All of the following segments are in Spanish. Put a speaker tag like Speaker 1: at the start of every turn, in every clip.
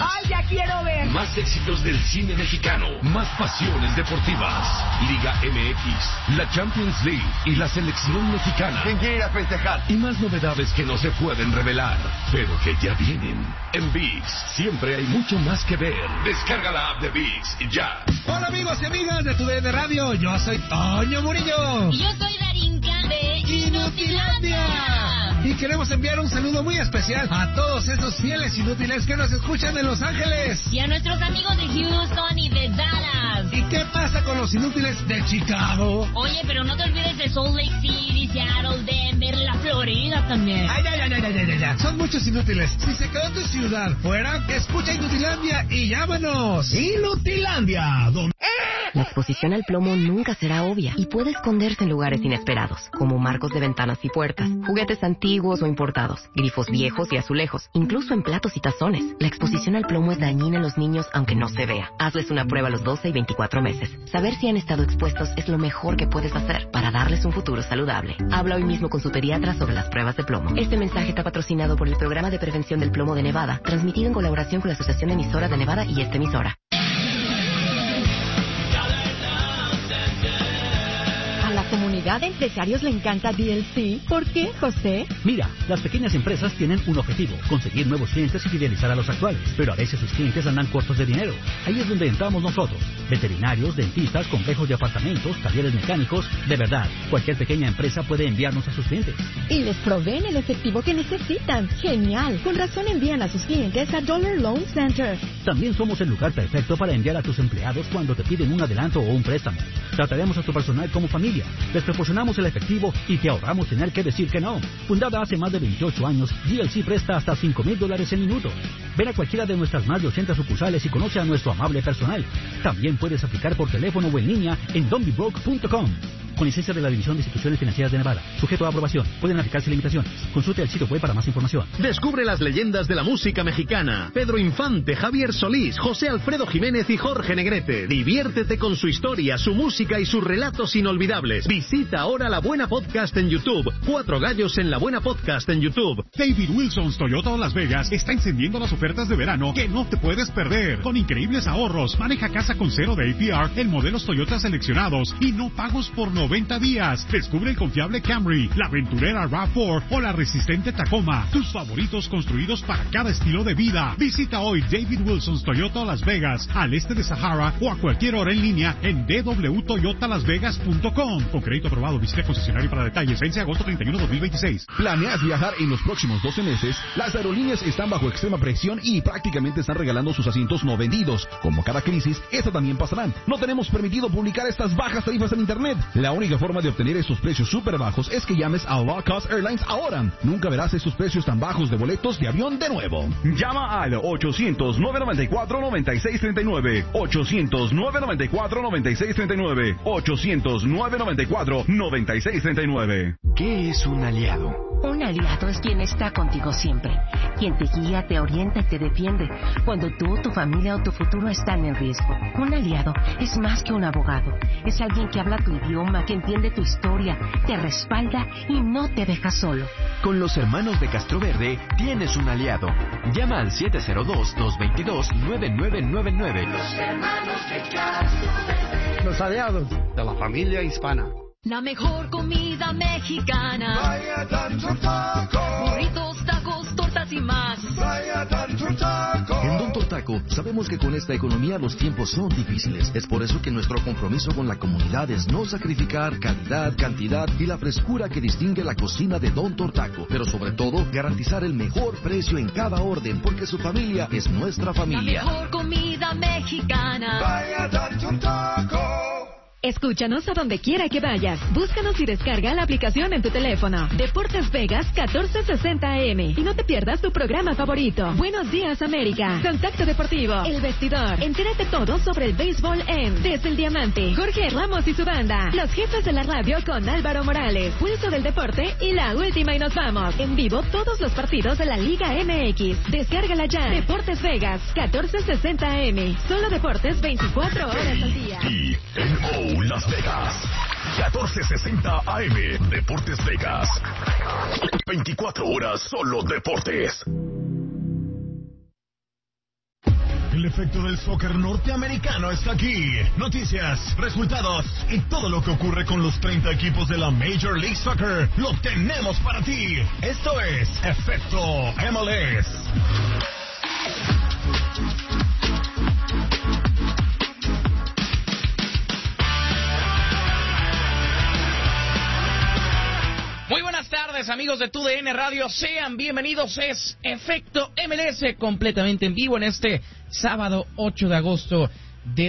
Speaker 1: ¡Ay, ya quiero ver!
Speaker 2: Más éxitos del cine mexicano, más pasiones deportivas. Liga MX, la Champions League y la selección mexicana.
Speaker 3: ¿Quién quiere ir a festejar?
Speaker 2: Y más novedades que no se pueden revelar, pero que ya vienen. En ViX siempre hay mucho más que ver. Descarga la app de ViX ya.
Speaker 4: Hola amigos y amigas de tu DN Radio, yo soy Toño Murillo.
Speaker 5: Y yo soy Darinka de Inutilandia.
Speaker 4: Y queremos enviar un saludo muy especial a todos esos fieles inútiles que nos escuchan en Los Ángeles.
Speaker 5: Y a nuestros amigos de Houston y de Dallas.
Speaker 4: ¿Y qué pasa con los inútiles de Chicago?
Speaker 5: Oye, pero no te olvides de Salt Lake City, Seattle, Denver, la Florida también.
Speaker 4: Ay, ya. Son muchos inútiles. Si se quedó tu ciudad fuera, escucha Inutilandia y llámanos. Inutilandia.
Speaker 6: La exposición al plomo nunca será obvia y puede esconderse en lugares inesperados, como marcos de ventanas y puertas, juguetes antiguos o importados, grifos viejos y azulejos, incluso en platos y tazones. La exposición al plomo es dañina en los niños aunque no se vea. Hazles una prueba a los 12 y 24 meses. Saber si han estado expuestos es lo mejor que puedes hacer para darles un futuro saludable. Habla hoy mismo con su pediatra sobre las pruebas de plomo. Este mensaje está patrocinado por el Programa de Prevención del Plomo de Nevada, transmitido en colaboración con la Asociación de Emisoras de Nevada y esta emisora.
Speaker 7: A la comunidad de empresarios le encanta DLC. ¿Por qué, José?
Speaker 8: Mira, las pequeñas empresas tienen un objetivo: conseguir nuevos clientes y fidelizar a los actuales. Pero a veces sus clientes andan cortos de dinero. Ahí es donde entramos nosotros. Veterinarios, dentistas, complejos de apartamentos, talleres mecánicos. De verdad, cualquier pequeña empresa puede enviarnos a sus clientes.
Speaker 7: Y les proveen el efectivo que necesitan. ¡Genial! Con razón envían a sus clientes a Dollar Loan Center.
Speaker 8: También somos el lugar perfecto para enviar a tus empleados cuando te piden un adelanto o un préstamo. Trataremos a tu personal como familia. Les proporcionamos el efectivo y te ahorramos tener que decir que no. Fundada hace más de 28 años, DLC presta hasta $5,000 en minutos. Ven a cualquiera de nuestras más de 80 sucursales y conoce a nuestro amable personal. También puedes aplicar por teléfono o en línea en don'tbebroke.com. Con licencia de la División de Instituciones Financieras de Nevada. Sujeto a aprobación. Pueden aplicarse limitaciones. Consulte el sitio web para más información.
Speaker 9: Descubre las leyendas de la música mexicana. Pedro Infante, Javier Solís, José Alfredo Jiménez y Jorge Negrete. Diviértete con su historia, su música y sus relatos inolvidables. Visita ahora La Buena Podcast en YouTube. 4 gallos en La Buena Podcast en YouTube.
Speaker 10: David Wilson's Toyota Las Vegas está encendiendo las ofertas de verano que no te puedes perder. Con increíbles ahorros, maneja casa con cero de APR en modelos Toyota seleccionados y no pagos por 90 días. Descubre el confiable Camry, la aventurera RAV4 o la resistente Tacoma. Tus favoritos construidos para cada estilo de vida. Visita hoy David Wilson's Toyota Las Vegas, al este de Sahara, o a cualquier hora en línea en www.toyotalasvegas.com. Con crédito aprobado, visita concesionario para detalles. Vence agosto 31, 2026.
Speaker 11: ¿Planeas viajar en los próximos 12 meses? Las aerolíneas están bajo extrema presión y prácticamente están regalando sus asientos no vendidos. Como cada crisis, esta también pasará. No tenemos permitido publicar estas bajas tarifas en internet. La única forma de obtener estos precios súper bajos es que llames a Low Cost Airlines ahora. Nunca verás estos precios tan bajos de boletos de avión de nuevo.
Speaker 12: Llama al 800-994-9639. 800-994-9639. 800-994-9639.
Speaker 13: ¿Qué es un aliado?
Speaker 14: Un aliado es quien está contigo siempre, quien te guía, te orienta y te defiende cuando tú, tu familia o tu futuro están en riesgo. Un aliado es más que un abogado, es alguien que habla tu idioma, que entiende tu historia, te respalda y no te deja solo.
Speaker 13: Con los hermanos de Castroverde tienes un aliado. Llama al 702-222-9999.
Speaker 15: Los hermanos de Castroverde.
Speaker 16: Los aliados de la familia hispana.
Speaker 17: La mejor comida mexicana.
Speaker 15: Vaya Tanto Taco.
Speaker 17: Burritos, tacos, tortas y más.
Speaker 15: Vaya Tanto Taco.
Speaker 18: En Don Tortaco sabemos que con esta economía los tiempos son difíciles. Es por eso que nuestro compromiso con la comunidad es no sacrificar calidad, cantidad y la frescura que distingue la cocina de Don Tortaco. Pero sobre todo, garantizar el mejor precio en cada orden, porque su familia es nuestra familia.
Speaker 17: La mejor comida mexicana.
Speaker 15: Vaya Tanto Taco.
Speaker 7: Escúchanos a donde quiera que vayas. Búscanos y descarga la aplicación en tu teléfono. Deportes Vegas 1460 AM. Y no te pierdas tu programa favorito. Buenos Días América. Contacto Deportivo. El Vestidor. Entérate todo sobre el béisbol en Desde el Diamante. Jorge Ramos y su banda. Los jefes de la radio con Álvaro Morales. Pulso del deporte y la última y nos vamos. En vivo todos los partidos de la Liga MX. Descárgala ya. Deportes Vegas 1460 AM. Solo deportes 24 horas al día.
Speaker 2: Las Vegas, 1460 AM, Deportes Vegas, 24 horas solo deportes.
Speaker 1: El efecto del soccer norteamericano está aquí. Noticias, resultados y todo lo que ocurre con los 30 equipos de la Major League Soccer lo tenemos para ti. Esto es Efecto MLS.
Speaker 3: Muy buenas tardes, amigos de TUDN Radio, sean bienvenidos, es Efecto MLS completamente en vivo en este sábado 8 de agosto de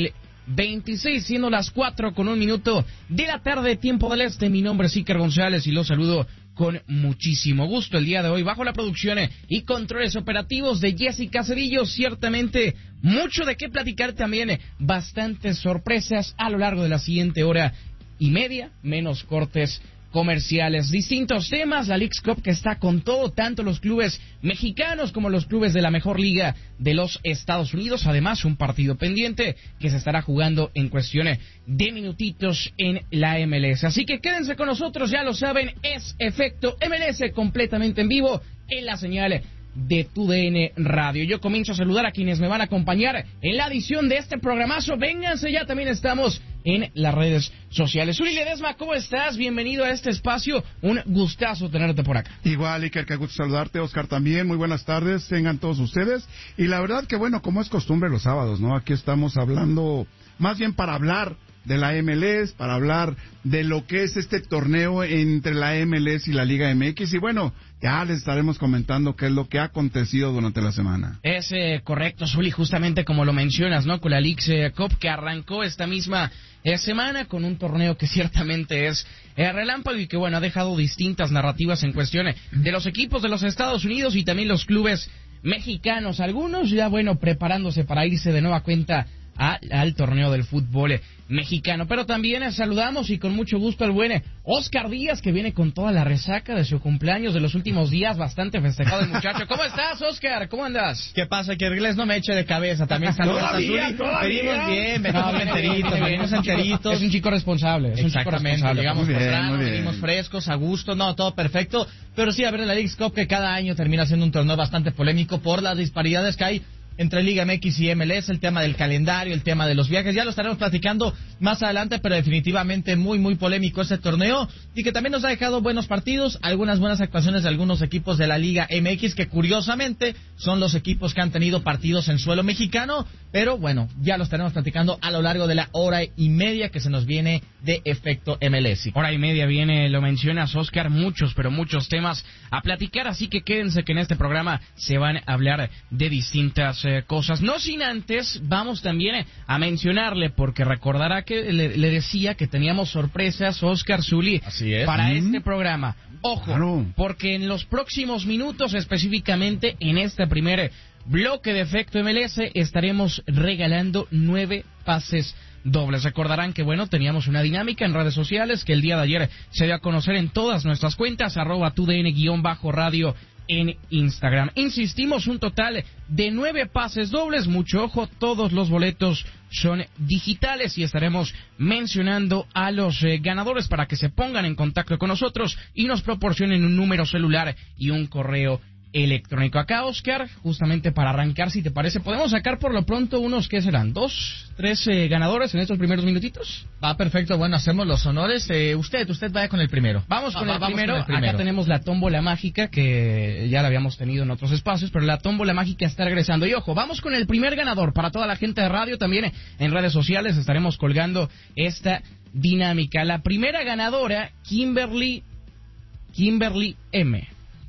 Speaker 3: 2026, siendo las 4:01 de la tarde, tiempo del este. Mi nombre es Iker González y los saludo con muchísimo gusto el día de hoy, bajo la producción y controles operativos de Jessica Cedillo. Ciertamente mucho de qué platicar, también bastantes sorpresas a lo largo de la siguiente hora y media, menos cortes comerciales, distintos temas, la Leagues Cup que está con todo, tanto los clubes mexicanos como los clubes de la mejor liga de los Estados Unidos, además un partido pendiente que se estará jugando en cuestiones de minutitos en la MLS, así que quédense con nosotros, ya lo saben, es Efecto MLS completamente en vivo en la señal de TUDN Radio. Yo comienzo a saludar a quienes me van a acompañar en la edición de este programazo. Vénganse, ya también estamos en las redes sociales. Uli Ledesma, ¿cómo estás? Bienvenido a este espacio. Un gustazo tenerte por acá.
Speaker 19: Igual, Iker, que gusto saludarte. Oscar también. Muy buenas tardes. Tengan todos ustedes. Y la verdad que, bueno, como es costumbre los sábados, ¿no? Aquí estamos hablando, más bien para hablar de la MLS, para hablar de lo que es este torneo entre la MLS y la Liga MX. Y bueno, ya les estaremos comentando qué es lo que ha acontecido durante la semana.
Speaker 3: Es correcto, Zuli, justamente como lo mencionas, ¿no? Con la Leagues Cup que arrancó esta misma semana con un torneo que ciertamente es relámpago y que, bueno, ha dejado distintas narrativas en cuestión de los equipos de los Estados Unidos y también los clubes mexicanos. Algunos ya, bueno, preparándose para irse de nueva cuenta al torneo del fútbol mexicano, pero también saludamos y con mucho gusto al buen Oscar Díaz, que viene con toda la resaca de su cumpleaños de los últimos días, bastante festejado el muchacho. ¿Cómo estás, Oscar? ¿Cómo andas?
Speaker 20: ¿Qué pasa? Que inglés no me eche de cabeza, también saludos a Zuli. Venimos bien, venimos enteritos.
Speaker 3: Es un chico responsable.
Speaker 20: Exactamente, llegamos temprano,
Speaker 19: bien.
Speaker 20: venimos frescos, a gusto, no, todo perfecto, pero sí, a ver, la Leagues Cup que cada año termina siendo un torneo bastante polémico por las disparidades que hay entre Liga MX y MLS, el tema del calendario, el tema de los viajes, ya lo estaremos platicando más adelante, pero definitivamente muy, muy polémico este torneo, y que también nos ha dejado buenos partidos, algunas buenas actuaciones de algunos equipos de la Liga MX, que curiosamente son los equipos que han tenido partidos en suelo mexicano, pero bueno, ya lo estaremos platicando a lo largo de la hora y media que se nos viene de Efecto MLS.
Speaker 3: Hora y media viene, lo mencionas, Oscar, muchos, pero muchos temas a platicar, así que quédense que en este programa se van a hablar de distintas cosas. No sin antes, vamos también a mencionarle, porque recordará que le decía que teníamos sorpresas, Oscar, Zuli, para este programa. Ojo, claro, porque en los próximos minutos, específicamente en este primer bloque de Efecto MLS, estaremos regalando 9 pases dobles. Recordarán que, bueno, teníamos una dinámica en redes sociales que el día de ayer se dio a conocer en todas nuestras cuentas, @TUDN_radio en Instagram. Insistimos, un total de 9 pases dobles. Mucho ojo, todos los boletos son digitales y estaremos mencionando a los ganadores para que se pongan en contacto con nosotros y nos proporcionen un número celular y un correo electrónico. Acá, Oscar, justamente para arrancar, si te parece, podemos sacar por lo pronto unos, ¿qué serán? 2, 3 ganadores en estos primeros minutitos.
Speaker 20: Va, perfecto, bueno, hacemos los honores. Usted vaya con el primero.
Speaker 3: Vamos con el primero. Acá tenemos la tómbola mágica, que ya la habíamos tenido en otros espacios, pero la tómbola mágica está regresando. Y ojo, vamos con el primer ganador. Para toda la gente de radio, también en redes sociales estaremos colgando esta dinámica. La primera ganadora, Kimberly M.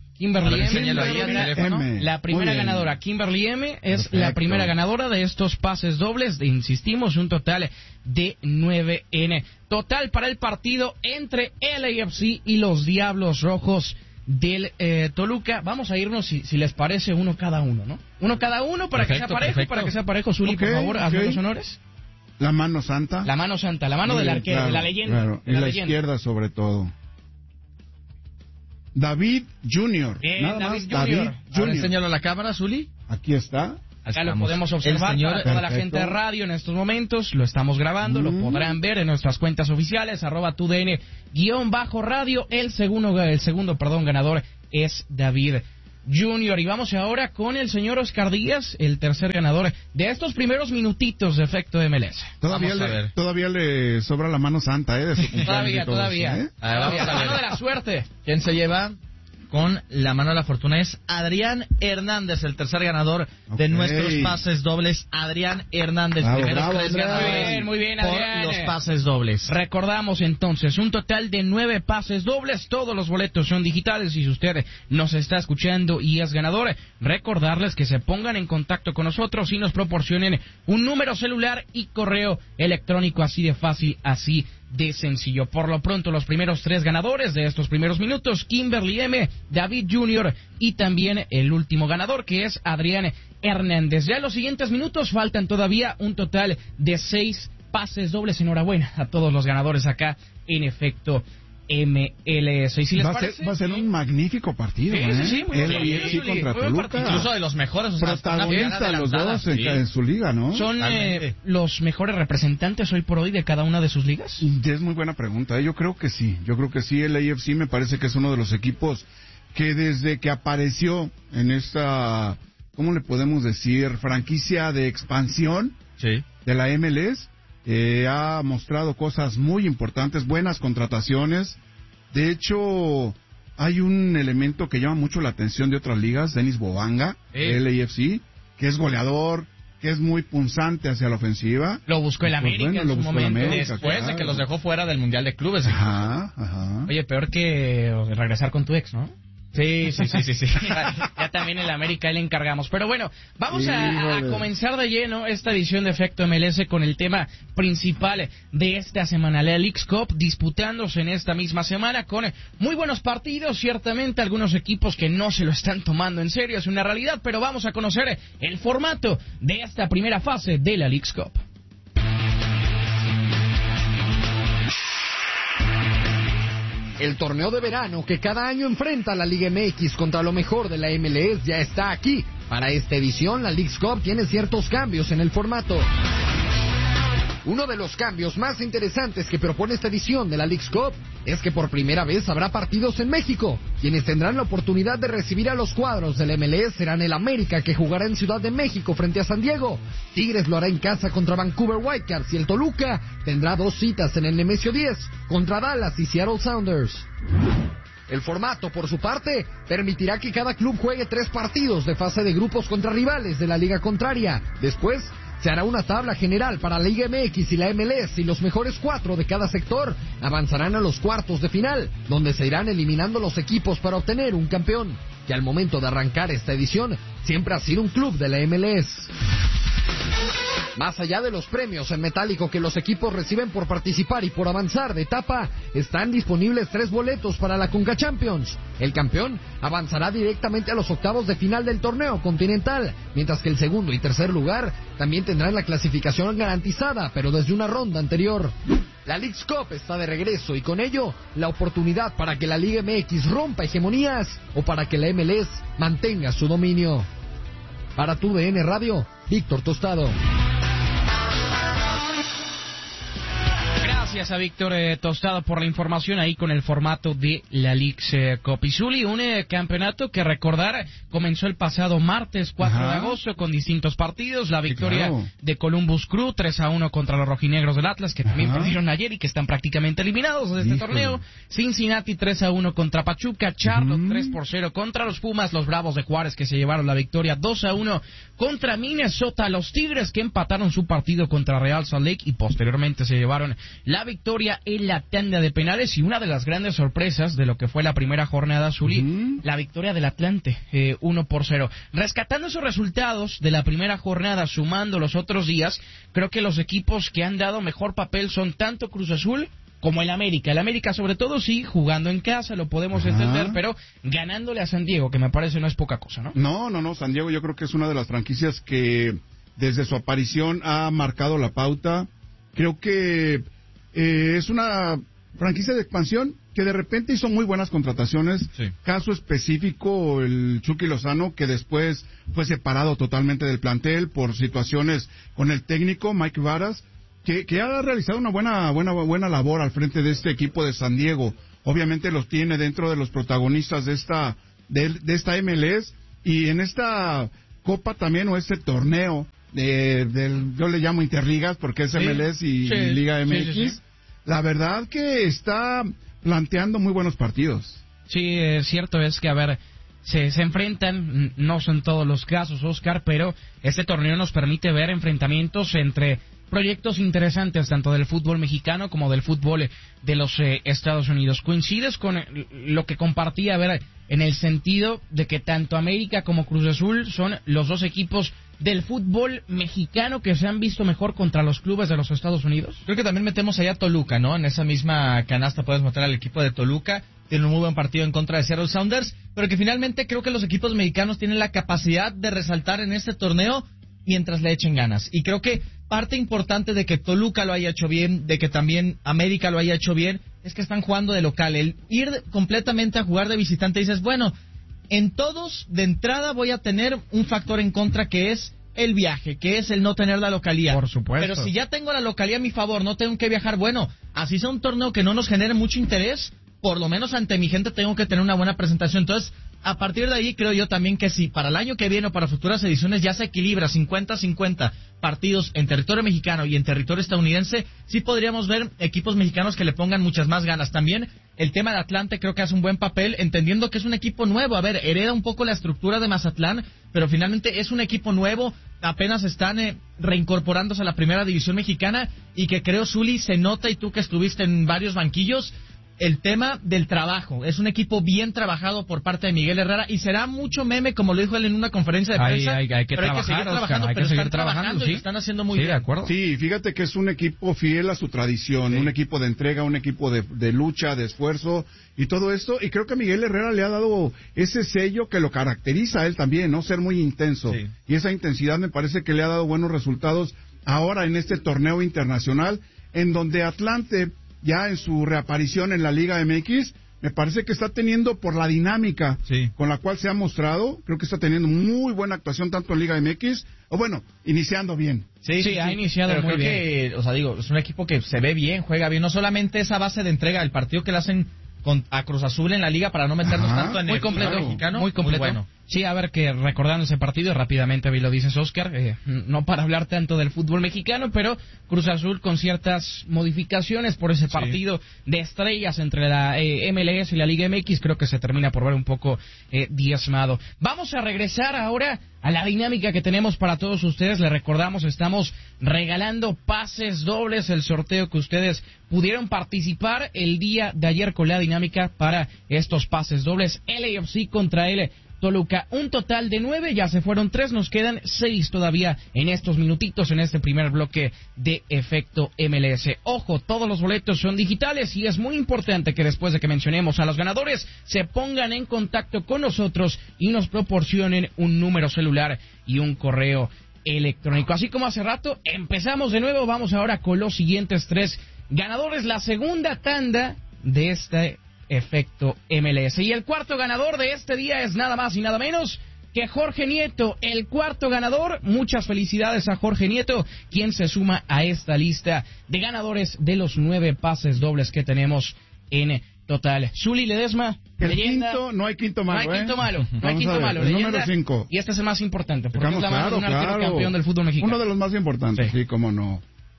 Speaker 3: La primera ganadora, Kimberly M, es la primera ganadora de estos pases dobles, insistimos, un total de 9 en total para el partido entre LAFC y los Diablos Rojos del Toluca. Vamos a irnos, si les parece, uno cada uno, ¿no? Uno cada uno para que sea parejo, para que sea parejo. Zuli, por favor, hazme los honores.
Speaker 19: La mano santa.
Speaker 3: La mano santa, la mano del arquero,
Speaker 19: claro,
Speaker 3: de la leyenda.
Speaker 19: Claro. Y la izquierda sobre todo. David Junior.
Speaker 3: David
Speaker 19: más,
Speaker 3: Junior.
Speaker 19: David Junior.
Speaker 20: Enséñalo a la cámara, Zuli.
Speaker 19: Aquí está.
Speaker 3: Acá lo podemos observar para toda la gente de radio en estos momentos. Lo estamos grabando, lo podrán ver en nuestras cuentas oficiales, @TUDN_radio. El segundo ganador es David Jr. Y vamos ahora con el señor Oscar Díaz, el tercer ganador de estos primeros minutitos de Efecto MLS.
Speaker 19: Todavía le sobra la mano santa, de su cumpleaños
Speaker 3: Todavía.
Speaker 19: Eso,
Speaker 20: Vamos a ver.
Speaker 3: Mano de la suerte.
Speaker 20: ¿Quién se lleva con la mano de la fortuna? Es Adrián Hernández, el tercer ganador de nuestros pases dobles. Adrián Hernández, primeros 3 ganadores.
Speaker 3: Muy bien, Adrián.
Speaker 20: Por los pases dobles.
Speaker 3: Recordamos entonces, un total de 9 pases dobles. Todos los boletos son digitales. Y si usted nos está escuchando y es ganador, recordarles que se pongan en contacto con nosotros y nos proporcionen un número celular y correo electrónico, así de fácil, así de sencillo. Por lo pronto, los primeros 3 ganadores de estos primeros minutos, Kimberly M., David Jr. y también el último ganador, que es Adrián Hernández. Ya en los siguientes minutos faltan todavía un total de 6 pases dobles. Enhorabuena a todos los ganadores acá en Efecto MLS. ¿Y si les parece?
Speaker 19: Va a ser un magnífico partido.
Speaker 3: Sí, muy
Speaker 19: LAFC contra Toluca.
Speaker 20: Incluso de los mejores.
Speaker 19: Protagonistas los dos en su liga, ¿no?
Speaker 3: ¿Son los mejores representantes hoy por hoy de cada una de sus ligas?
Speaker 19: Es muy buena pregunta. Yo creo que sí. El LAFC me parece que es uno de los equipos que desde que apareció en esta, ¿cómo le podemos decir? Franquicia de expansión de la MLS, ha mostrado cosas muy importantes, buenas contrataciones. De hecho, hay un elemento que llama mucho la atención de otras ligas, Denis Bobanga, LAFC, que es goleador, que es muy punzante hacia la ofensiva.
Speaker 3: Lo buscó el América en su momento.
Speaker 20: Después de que los dejó fuera del Mundial de Clubes.
Speaker 19: Ajá.
Speaker 3: Oye, peor que regresar con tu ex, ¿no?
Speaker 20: Sí.
Speaker 3: Ya también en la América le encargamos. Pero bueno, vamos a comenzar de lleno esta edición de Efecto MLS con el tema principal de esta semana, la Leagues Cup, disputándose en esta misma semana con muy buenos partidos, ciertamente algunos equipos que no se lo están tomando en serio, es una realidad, pero vamos a conocer el formato de esta primera fase de la Leagues Cup.
Speaker 21: El torneo de verano que cada año enfrenta a la Liga MX contra lo mejor de la MLS ya está aquí. Para esta edición, la Leagues Cup tiene ciertos cambios en el formato. Uno de los cambios más interesantes que propone esta edición de la Leagues Cup es que por primera vez habrá partidos en México. Quienes tendrán la oportunidad de recibir a los cuadros del MLS serán el América, que jugará en Ciudad de México frente a San Diego. Tigres lo hará en casa contra Vancouver Whitecaps, y el Toluca tendrá 2 citas en el Nemesio 10 contra Dallas y Seattle Sounders. El formato, por su parte, permitirá que cada club juegue 3 partidos de fase de grupos contra rivales de la liga contraria. Después se hará una tabla general para la Liga MX y la MLS, y los mejores 4 de cada sector avanzarán a los cuartos de final, donde se irán eliminando los equipos para obtener un campeón, que al momento de arrancar esta edición siempre ha sido un club de la MLS. Más allá de los premios en metálico que los equipos reciben por participar y por avanzar de etapa, están disponibles 3 boletos para la Conca Champions. El campeón avanzará directamente a los octavos de final del torneo continental, mientras que el segundo y tercer lugar también tendrán la clasificación garantizada, pero desde una ronda anterior. La Leagues Cup está de regreso, y con ello la oportunidad para que la Liga MX rompa hegemonías o para que la MLS mantenga su dominio. Para TUDN Radio, Víctor Tostado.
Speaker 3: Gracias a Víctor Tostado por la información ahí con el formato de la Leagues Cup. Y Zuli, un campeonato que recordar comenzó el pasado martes 4 de agosto con distintos partidos. La victoria de Columbus Crew 3-1 contra los rojinegros del Atlas, que también perdieron ayer y que están prácticamente eliminados de este torneo. Cincinnati 3-1 contra Pachuca. Charlotte 3-0 contra los Pumas. Los Bravos de Juárez, que se llevaron la victoria 2-1 contra Minnesota. Los Tigres, que empataron su partido contra Real Salt Lake y posteriormente se llevaron la victoria en la tanda de penales. Y una de las grandes sorpresas de lo que fue la primera jornada, Zuli, la victoria del Atlante 1-0. Rescatando esos resultados de la primera jornada, sumando los otros días, creo que los equipos que han dado mejor papel son tanto Cruz Azul como el América. El América, sobre todo, sí, jugando en casa, lo podemos entender, pero ganándole a San Diego, que me parece no es poca cosa, ¿no?
Speaker 19: No, San Diego yo creo que es una de las franquicias que desde su aparición ha marcado la pauta. Creo que es una franquicia de expansión que de repente hizo muy buenas contrataciones. Caso específico, el Chucky Lozano, que después fue separado totalmente del plantel por situaciones con el técnico Mike Varas, que ha realizado una buena labor al frente de este equipo de San Diego. Obviamente los tiene dentro de los protagonistas de de esta MLS, y en esta copa también, o este torneo, yo le llamo Interligas porque es MLS y Liga MX, sí. La verdad que está planteando muy buenos partidos.
Speaker 3: Sí, es cierto, es que, a ver, se enfrentan, no son todos los casos, Oscar, pero este torneo nos permite ver enfrentamientos entre proyectos interesantes, tanto del fútbol mexicano como del fútbol de los Estados Unidos. ¿Coincides con lo que compartía, a ver, en el sentido de que tanto América como Cruz Azul son los dos equipos del fútbol mexicano que se han visto mejor contra los clubes de los Estados Unidos?
Speaker 20: Creo que también metemos allá a Toluca, ¿no? En esa misma canasta puedes meter al equipo de Toluca. Tiene un muy buen partido en contra de Seattle Sounders, pero que finalmente creo que los equipos mexicanos tienen la capacidad de resaltar en este torneo mientras le echen ganas. Y creo que parte importante de que Toluca lo haya hecho bien, de que también América lo haya hecho bien, es que están jugando de local. El ir completamente a jugar de visitante, dices, bueno, en todos de entrada voy a tener un factor en contra, que es el viaje, que es el no tener la localía.
Speaker 3: Por supuesto.
Speaker 20: Pero si ya tengo la localía a mi favor, no tengo que viajar, bueno, así sea un torneo que no nos genere mucho interés, por lo menos ante mi gente tengo que tener una buena presentación. Entonces, a partir de ahí creo yo también que si para el año que viene o para futuras ediciones ya se equilibra 50-50 partidos en territorio mexicano y en territorio estadounidense, sí podríamos ver equipos mexicanos que le pongan muchas más ganas. También el tema de Atlante creo que hace un buen papel, entendiendo que es un equipo nuevo. A ver, hereda un poco la estructura de Mazatlán, pero finalmente es un equipo nuevo, apenas están reincorporándose a la primera división mexicana, y que creo, Zuli, se nota, y tú que estuviste en varios banquillos, el tema del trabajo. Es un equipo bien trabajado por parte de Miguel Herrera, y será mucho meme, como lo dijo él en una conferencia de prensa.
Speaker 3: Hay que trabajar, Oscar, hay que seguir trabajando,
Speaker 20: y lo están haciendo muy bien.
Speaker 3: De acuerdo.
Speaker 19: Sí, fíjate que es un equipo fiel a su tradición, un equipo de entrega, un equipo de lucha, de esfuerzo y todo esto, y creo que Miguel Herrera le ha dado ese sello que lo caracteriza a él también, ¿no? Ser muy intenso. Sí. Y esa intensidad me parece que le ha dado buenos resultados ahora en este torneo internacional, en donde Atlante, ya en su reaparición en la Liga MX, me parece que está teniendo, por la dinámica con la cual se ha mostrado, creo que está teniendo muy buena actuación tanto en Liga MX, o bueno, iniciando bien.
Speaker 20: Sí, ha iniciado muy bien. O sea, digo, es un equipo que se ve bien, juega bien, no solamente esa base de entrega del partido que le hacen a Cruz Azul en la liga para no meternos tanto en
Speaker 3: muy
Speaker 20: el
Speaker 3: completo,
Speaker 20: mexicano.
Speaker 3: Muy completo.
Speaker 20: Muy bueno.
Speaker 3: Sí, a ver, que recordando ese partido, rápidamente lo dices, Oscar, no para hablar tanto del fútbol mexicano, pero Cruz Azul con ciertas modificaciones por ese partido de estrellas entre la MLS y la Liga MX, creo que se termina por ver un poco diezmado. Vamos a regresar ahora a la dinámica que tenemos para todos ustedes. Les recordamos, estamos regalando pases dobles, el sorteo que ustedes pudieron participar el día de ayer con la dinámica para estos pases dobles. LAFC contra Toluca, un total de 9, ya se fueron 3, nos quedan 6 todavía en estos minutitos, en este primer bloque de Efecto MLS. Ojo, todos los boletos son digitales y es muy importante que después de que mencionemos a los ganadores, se pongan en contacto con nosotros y nos proporcionen un número celular y un correo electrónico. Así como hace rato, empezamos de nuevo, vamos ahora con los siguientes 3 ganadores, la segunda tanda de este Efecto MLS. Y el cuarto ganador de este día es nada más y nada menos que Jorge Nieto, el cuarto ganador. Muchas felicidades a Jorge Nieto, quien se suma a esta lista de ganadores de los 9 pases dobles que tenemos en total. Zuli Ledesma, leyenda.
Speaker 19: Quinto, no hay quinto malo.
Speaker 3: No hay quinto malo, no hay quinto malo.
Speaker 19: El número 5.
Speaker 3: Y este es el más importante, porque es la mano de un arquero campeón del fútbol mexicano.
Speaker 19: Uno de los más importantes, sí, cómo no.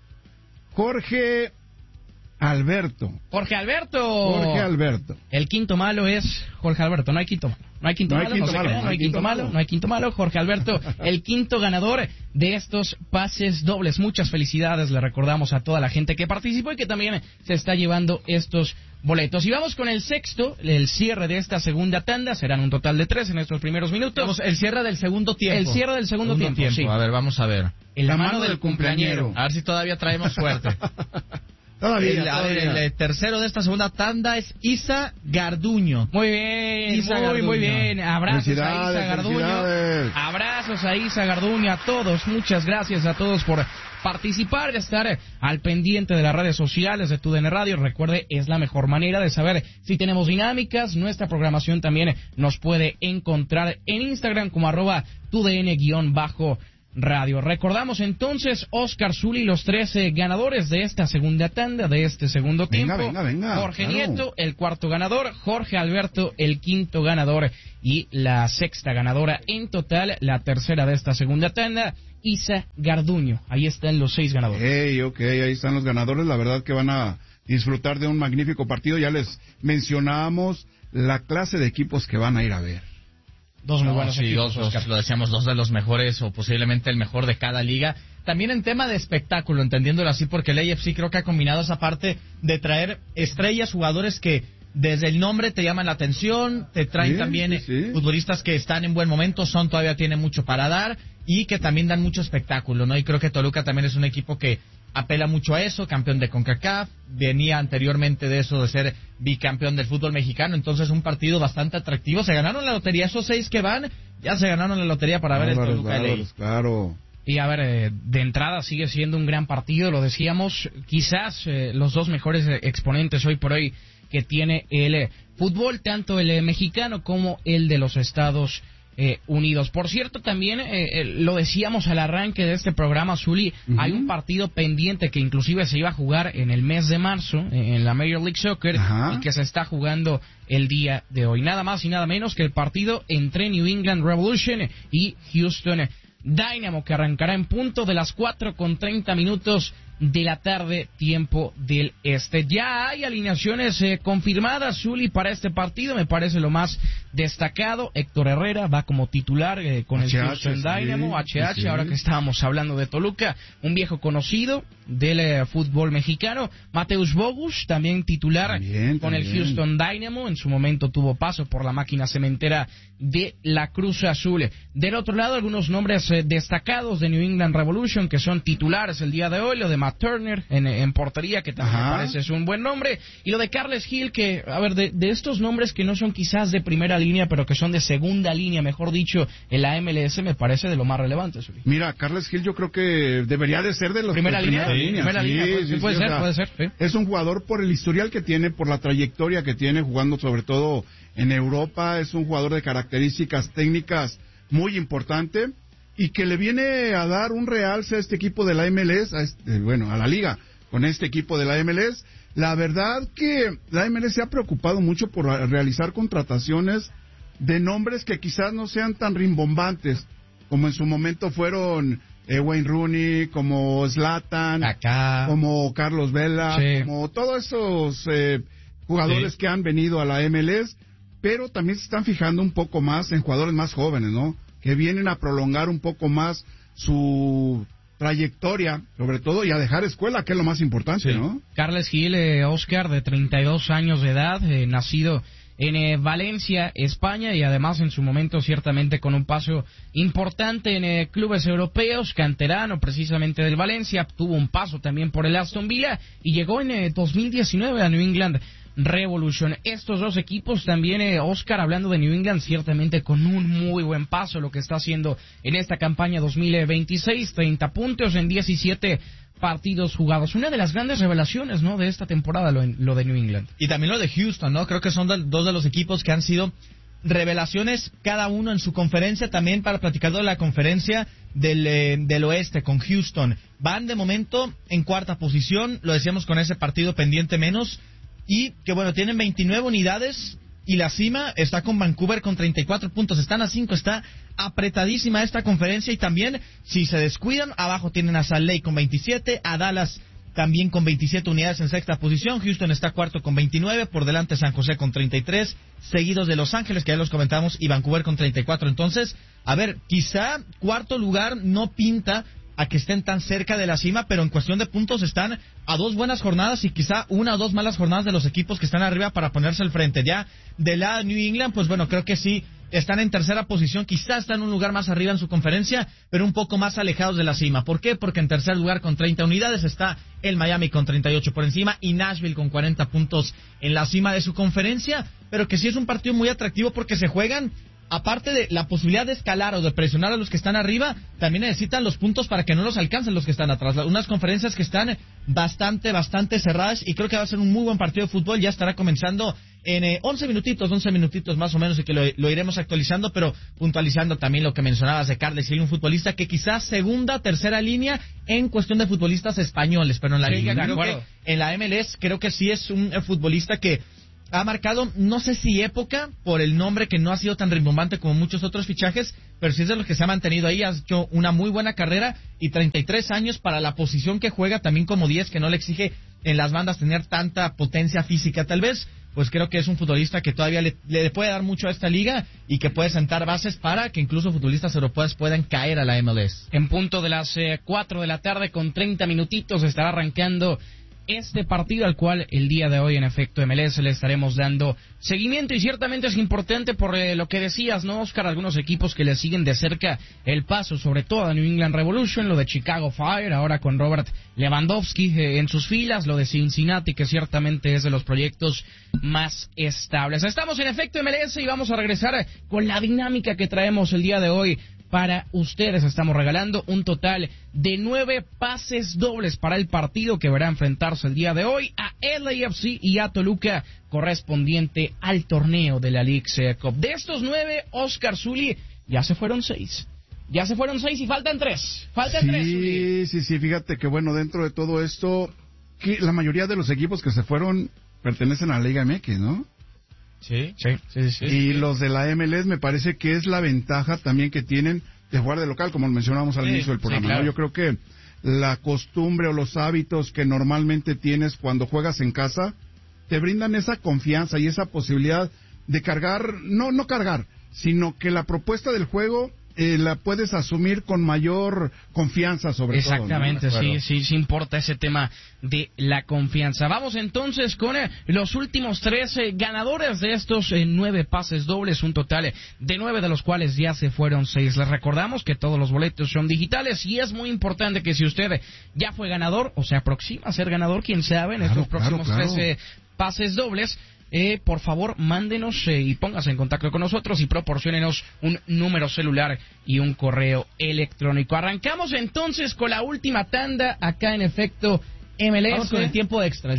Speaker 19: Jorge Alberto.
Speaker 3: Jorge Alberto. El quinto malo es Jorge Alberto. No hay quinto malo. No hay quinto malo. Jorge Alberto, el quinto ganador de estos pases dobles. Muchas felicidades. Le recordamos a toda la gente que participó y que también se está llevando estos boletos. Y vamos con el sexto, el cierre de esta segunda tanda. Serán un total de 3 en estos primeros minutos.
Speaker 20: Vamos, el cierre del segundo tiempo.
Speaker 3: El cierre del segundo tiempo. Sí.
Speaker 20: A ver, vamos a ver.
Speaker 3: La mano del cumpleañero.
Speaker 20: A ver si todavía traemos suerte. El tercero de esta segunda tanda es Isa Garduño.
Speaker 3: Muy bien, muy bien. Abrazos a Isa Garduño. Abrazos a Isa Garduño, a todos. Muchas gracias a todos por participar, estar al pendiente de las redes sociales de TUDN Radio. Recuerde, es la mejor manera de saber si tenemos dinámicas. Nuestra programación también nos puede encontrar en Instagram como @TUDN_radio. Radio. Recordamos entonces, Oscar, Zuli, los 13 ganadores de esta segunda tanda, de este segundo tiempo.
Speaker 19: Venga,
Speaker 3: Jorge
Speaker 19: claro.
Speaker 3: Nieto, el cuarto ganador, Jorge Alberto, el quinto ganador y la sexta ganadora en total, la tercera de esta segunda tanda, Isa Garduño. Ahí están los 6 ganadores.
Speaker 19: Ok, ahí están los ganadores. La verdad que van a disfrutar de un magnífico partido. Ya les mencionábamos la clase de equipos que van a ir a ver.
Speaker 20: Dos muy buenos equipos, Oscar, lo decíamos, dos de los mejores o posiblemente el mejor de cada liga. También en tema de espectáculo, entendiéndolo así, porque el AFC creo que ha combinado esa parte de traer estrellas, jugadores que desde el nombre te llaman la atención, te traen también futbolistas que están en buen momento, todavía tiene mucho para dar y que también dan mucho espectáculo, ¿no? Y creo que Toluca también es un equipo que apela mucho a eso, campeón de CONCACAF, venía anteriormente de eso, de ser bicampeón del fútbol mexicano, entonces un partido bastante atractivo. Se ganaron la lotería, esos 6 que van, ya se ganaron la lotería para ver el Toluca LA.
Speaker 19: Claro.
Speaker 3: Y a ver, de entrada sigue siendo un gran partido, lo decíamos, quizás los dos mejores exponentes hoy por hoy que tiene el fútbol, tanto el mexicano como el de los Estados Unidos. Por cierto, también lo decíamos al arranque de este programa, Zuli, hay un partido pendiente que inclusive se iba a jugar en el mes de marzo en la Major League Soccer y que se está jugando el día de hoy. Nada más y nada menos que el partido entre New England Revolution y Houston Dynamo, que arrancará en punto de las 4:30 de la tarde, tiempo del este. Ya hay alineaciones confirmadas, Zuli, para este partido. Me parece lo más destacado. Héctor Herrera va como titular con el Houston Dynamo. HH, ahora que estábamos hablando de Toluca, un viejo conocido del fútbol mexicano. Mateus Bogus, también titular con el Houston Dynamo. En su momento tuvo paso por la máquina cementera de la Cruz Azul. Del otro lado, algunos nombres destacados de New England Revolution que son titulares el día de hoy. Lo de Matt Turner en portería, que también me parece es un buen nombre. Y lo de Carles Gil, que, a ver, de estos nombres que no son quizás de primera línea, pero que son de segunda línea, mejor dicho, en la MLS, me parece de lo más relevante, Zuli.
Speaker 19: Mira, Carles Gil yo creo que debería de ser de los
Speaker 3: primera línea.
Speaker 19: Puede ser. Es un jugador por el historial que tiene, por la trayectoria que tiene, jugando sobre todo en Europa. Es un jugador de características técnicas muy importante y que le viene a dar un realce a este equipo de la MLS, a la liga, con este equipo de la MLS. La verdad que la MLS se ha preocupado mucho por realizar contrataciones de nombres que quizás no sean tan rimbombantes, como en su momento fueron Wayne Rooney, como Zlatan, como Carlos Vela, como todos esos jugadores que han venido a la MLS, pero también se están fijando un poco más en jugadores más jóvenes, ¿no? Que vienen a prolongar un poco más su trayectoria, sobre todo, y a dejar escuela, que es lo más importante, ¿no?
Speaker 3: Carles Gil, Oscar, de 32 años de edad, nacido en Valencia, España, y además en su momento ciertamente con un paso importante en clubes europeos, canterano precisamente del Valencia, tuvo un paso también por el Aston Villa y llegó en 2019 a New England Revolution. Estos dos equipos también, Oscar, hablando de New England, ciertamente con un muy buen paso lo que está haciendo en esta campaña 2026, 30 puntos en 17 partidos jugados. Una de las grandes revelaciones, ¿no?, de esta temporada, lo de New England.
Speaker 20: Y también lo de Houston, ¿no? Creo que son dos de los equipos que han sido revelaciones, cada uno en su conferencia. También para platicar de la conferencia del oeste con Houston. Van de momento en cuarta posición, lo decíamos con ese partido pendiente menos, y que bueno, tienen 29 unidades y la cima está con Vancouver con 34 puntos. Están a 5, está apretadísima esta conferencia. Y también, si se descuidan, abajo tienen a Salt Lake con 27, a Dallas también con 27 unidades en sexta posición. Houston está cuarto con 29, por delante San José con 33, seguidos de Los Ángeles, que ya los comentamos, y Vancouver con 34. Entonces, a ver, quizá cuarto lugar no pinta a que estén tan cerca de la cima, pero en cuestión de puntos están a 2 buenas jornadas y quizá 1 o 2 malas jornadas de los equipos que están arriba para ponerse al frente. Ya de la New England, pues bueno, creo que sí están en tercera posición, quizá están en un lugar más arriba en su conferencia, pero un poco más alejados de la cima. ¿Por qué? Porque en tercer lugar con 30 unidades está el Miami con 38 por encima y Nashville con 40 puntos en la cima de su conferencia, pero que sí es un partido muy atractivo porque se juegan aparte de la posibilidad de escalar o de presionar a los que están arriba, también necesitan los puntos para que no los alcancen los que están atrás. Unas conferencias que están bastante cerradas, y creo que va a ser un muy buen partido de fútbol. Ya estará comenzando en 11 minutitos más o menos, y que lo iremos actualizando, pero puntualizando también lo que mencionabas de Carles Gil, un futbolista que quizás segunda, tercera línea en cuestión de futbolistas españoles, pero en la liga creo que en la MLS creo que sí es un futbolista que ha marcado, no sé si época, por el nombre que no ha sido tan rimbombante como muchos otros fichajes, pero sí es de los que se ha mantenido ahí, ha hecho una muy buena carrera, y 33 años para la posición que juega, también como 10, que no le exige en las bandas tener tanta potencia física tal vez. Pues creo que es un futbolista que todavía le puede dar mucho a esta liga, y que puede sentar bases para que incluso futbolistas europeos puedan caer a la MLS.
Speaker 3: En punto de las 4 de la tarde con 30 minutitos estará arrancando este partido, al cual el día de hoy en efecto MLS le estaremos dando seguimiento, y ciertamente es importante por lo que decías, ¿no, Oscar? Algunos equipos que le siguen de cerca el paso, sobre todo a New England Revolution, lo de Chicago Fire, ahora con Robert Lewandowski en sus filas, lo de Cincinnati, que ciertamente es de los proyectos más estables. Estamos en efecto MLS y vamos a regresar con la dinámica que traemos el día de hoy. Para ustedes estamos regalando un total de 9 pases dobles para el partido que verá enfrentarse el día de hoy a LAFC y a Toluca, correspondiente al torneo de la Leagues Cup. De estos 9, Oscar Zuli, ya se fueron 6. Ya se fueron 6 y faltan 3. Faltan 3, Zuli.
Speaker 19: Sí, fíjate que bueno, dentro de todo esto, que la mayoría de los equipos que se fueron pertenecen a la Liga MX, ¿no?
Speaker 20: Sí.
Speaker 19: Y los de la MLS me parece que es la ventaja también que tienen de jugar de local, como mencionábamos al inicio del programa.
Speaker 20: Claro.
Speaker 19: ¿No? Yo creo que la costumbre o los hábitos que normalmente tienes cuando juegas en casa te brindan esa confianza y esa posibilidad de cargar, no cargar, sino que la propuesta del juego la puedes asumir con mayor confianza, sobre todo.
Speaker 3: Exactamente, ¿no? Sí importa ese tema de la confianza. Vamos entonces con los últimos 3 ganadores de estos 9 pases dobles, un total de 9, de los cuales ya se fueron 6. Les recordamos que todos los boletos son digitales, y es muy importante que si usted ya fue ganador o se aproxima a ser ganador, quién sabe, en estos próximos 3 pases dobles, por favor, mándenos y póngase en contacto con nosotros y proporciónenos un número celular y un correo electrónico. Arrancamos entonces con la última tanda acá en efecto MLS.
Speaker 20: Vamos con el tiempo extra.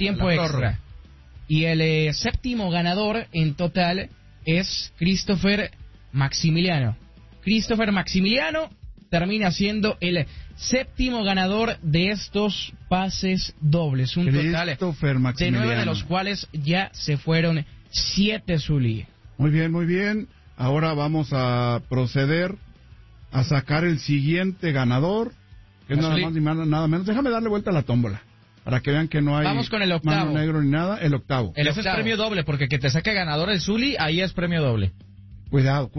Speaker 3: Y el séptimo ganador en total es Christopher Maximiliano. Christopher Maximiliano termina siendo el séptimo ganador de estos pases dobles. Un total de 9, de los cuales ya se fueron 7, Zuli.
Speaker 19: Muy bien. Ahora vamos a proceder a sacar el siguiente ganador, que es nada más ni nada menos. Déjame darle vuelta a la tómbola, para que vean que no hay
Speaker 3: Vamos con el octavo.
Speaker 19: mano negro ni nada. El octavo.
Speaker 20: Ese es premio doble, porque que te saque ganador el Zuli, ahí es premio doble.
Speaker 19: Cuidado,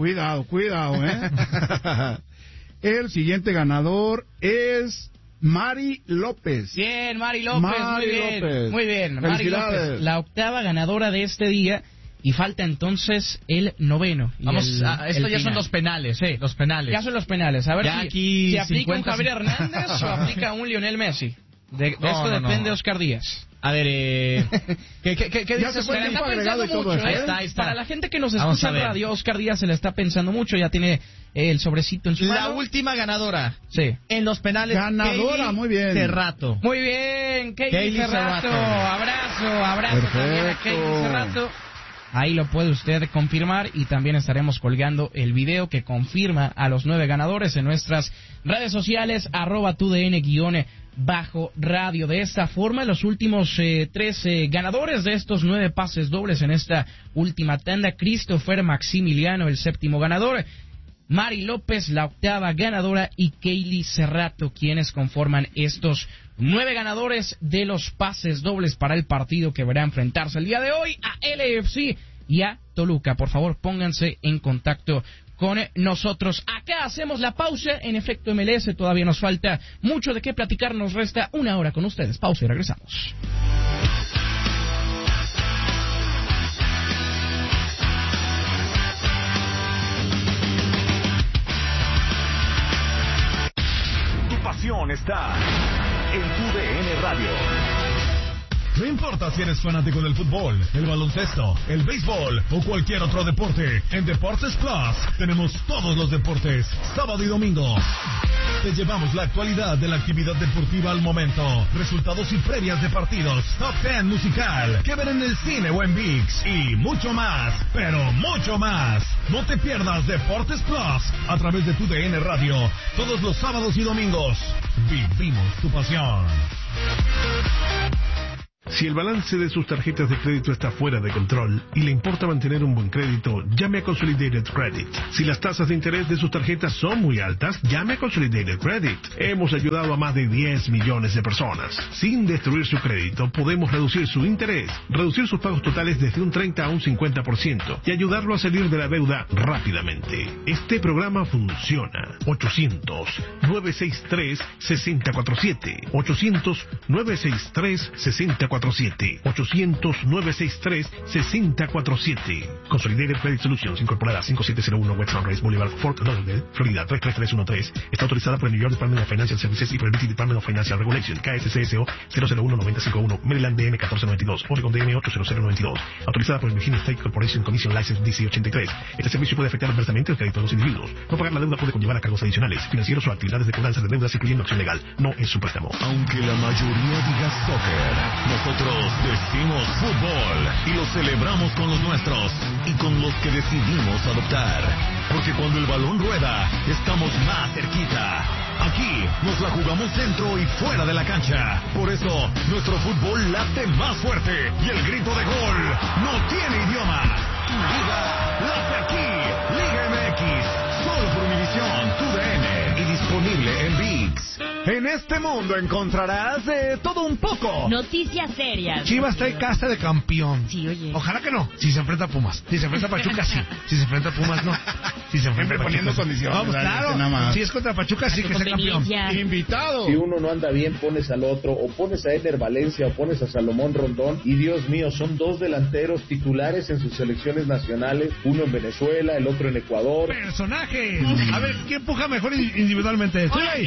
Speaker 19: El siguiente ganador es Mari López.
Speaker 3: Bien, Mari López, muy bien. Mari López, la octava ganadora de este día, y falta entonces el noveno.
Speaker 20: Esto ya son los penales, los penales.
Speaker 3: Ya son los penales, a ver
Speaker 20: ya si
Speaker 3: aplica un Javier Hernández o aplica un Lionel Messi. Esto depende de Oscar Díaz.
Speaker 20: A ver, ¿qué
Speaker 19: ya se fue el tiempo agregado y todo eso.
Speaker 3: Ahí está. Para la gente que nos escucha en radio, Oscar Díaz se le está pensando mucho, ya tiene el sobrecito en su mano.
Speaker 20: La última ganadora.
Speaker 3: Sí.
Speaker 20: En los penales.
Speaker 19: Ganadora, muy bien.
Speaker 20: Cerrato.
Speaker 3: Muy bien, Keili Cerrato. Abrazo también a Keili Cerrato. Ahí lo puede usted confirmar, y también estaremos colgando el video que confirma a los 9 ganadores en nuestras redes sociales, @tudn_radio. De esta forma, los últimos 13 ganadores de estos 9 pases dobles en esta última tanda: Christopher Maximiliano, el séptimo ganador; Mari López, la octava ganadora; y Keili Cerrato, quienes conforman estos 9 ganadores de los pases dobles para el partido que verá enfrentarse el día de hoy a LAFC y a Toluca. Por favor, pónganse en contacto con nosotros. Acá hacemos la pausa. En efecto MLS, todavía nos falta mucho de qué platicar. Nos resta 1 hora con ustedes. Pausa y regresamos.
Speaker 1: Tu pasión está en TUDN Radio. No importa si eres fanático del fútbol, el baloncesto, el béisbol o cualquier otro deporte, en Deportes Plus tenemos todos los deportes, sábado y domingo. Te llevamos la actualidad de la actividad deportiva al momento, resultados y previas de partidos, top 10 musical, que ver en el cine o en ViX y mucho más, pero mucho más. No te pierdas Deportes Plus a través de TUDN Radio, todos los sábados y domingos. Vivimos tu pasión.
Speaker 5: Si el balance de sus tarjetas de crédito está fuera de control y le importa mantener un buen crédito, llame a Consolidated Credit. Si las tasas de interés de sus tarjetas son muy altas, llame a Consolidated Credit. Hemos ayudado a más de 10 millones de personas. Sin destruir su crédito, podemos reducir su interés, reducir sus pagos totales desde un 30 a un 50% y ayudarlo a salir de la deuda rápidamente. Este programa funciona. 800-963-6047. 800-963-6047. 800-963-6047. Consolidated Credit Solutions, incorporada 5701 West Sunrise Boulevard, Fort Lauderdale, Florida 33313. Está autorizada por el New York Department of Financial Services y por el British Department of Financial Regulation, KSCSO 001-951, Maryland DM 1492, Oregon DM 80092. Autorizada por el Virginia State Corporation Commission License DC 83. Este servicio puede afectar adversamente el crédito de los individuos. No pagar la deuda puede conllevar a cargos adicionales, financieros o actividades de cobranza de deudas, incluyendo acción legal. No es un préstamo.
Speaker 1: Aunque la mayoría diga soccer, nosotros decimos fútbol y lo celebramos con los nuestros y con los que decidimos adoptar. Porque cuando el balón rueda, estamos más cerquita. Aquí nos la jugamos dentro y fuera de la cancha. Por eso, nuestro fútbol late más fuerte y el grito de gol no tiene idioma. Tu liga late aquí. Liga MX, solo por Univisión, TUDN y disponible en ViX. En este mundo encontrarás de todo un poco.
Speaker 22: Noticias serias.
Speaker 4: Chivas está en casa de campeón.
Speaker 22: Sí, oye.
Speaker 4: Ojalá que no. Si se enfrenta a Pumas. Si se enfrenta a Pachuca, sí. Si se enfrenta a Pumas, no. Si se enfrenta a Pachuca,
Speaker 19: poniendo condiciones.
Speaker 4: Vamos, claro. Si es contra Pachuca, sí que sea campeón.
Speaker 19: Invitado.
Speaker 23: Si uno no anda bien, pones al otro. O pones a Eder Valencia o pones a Salomón Rondón. Y Dios mío, son dos delanteros titulares en sus selecciones nacionales. Uno en Venezuela, el otro en Ecuador.
Speaker 4: Personajes. A ver, ¿quién empuja mejor individualmente? Zuley.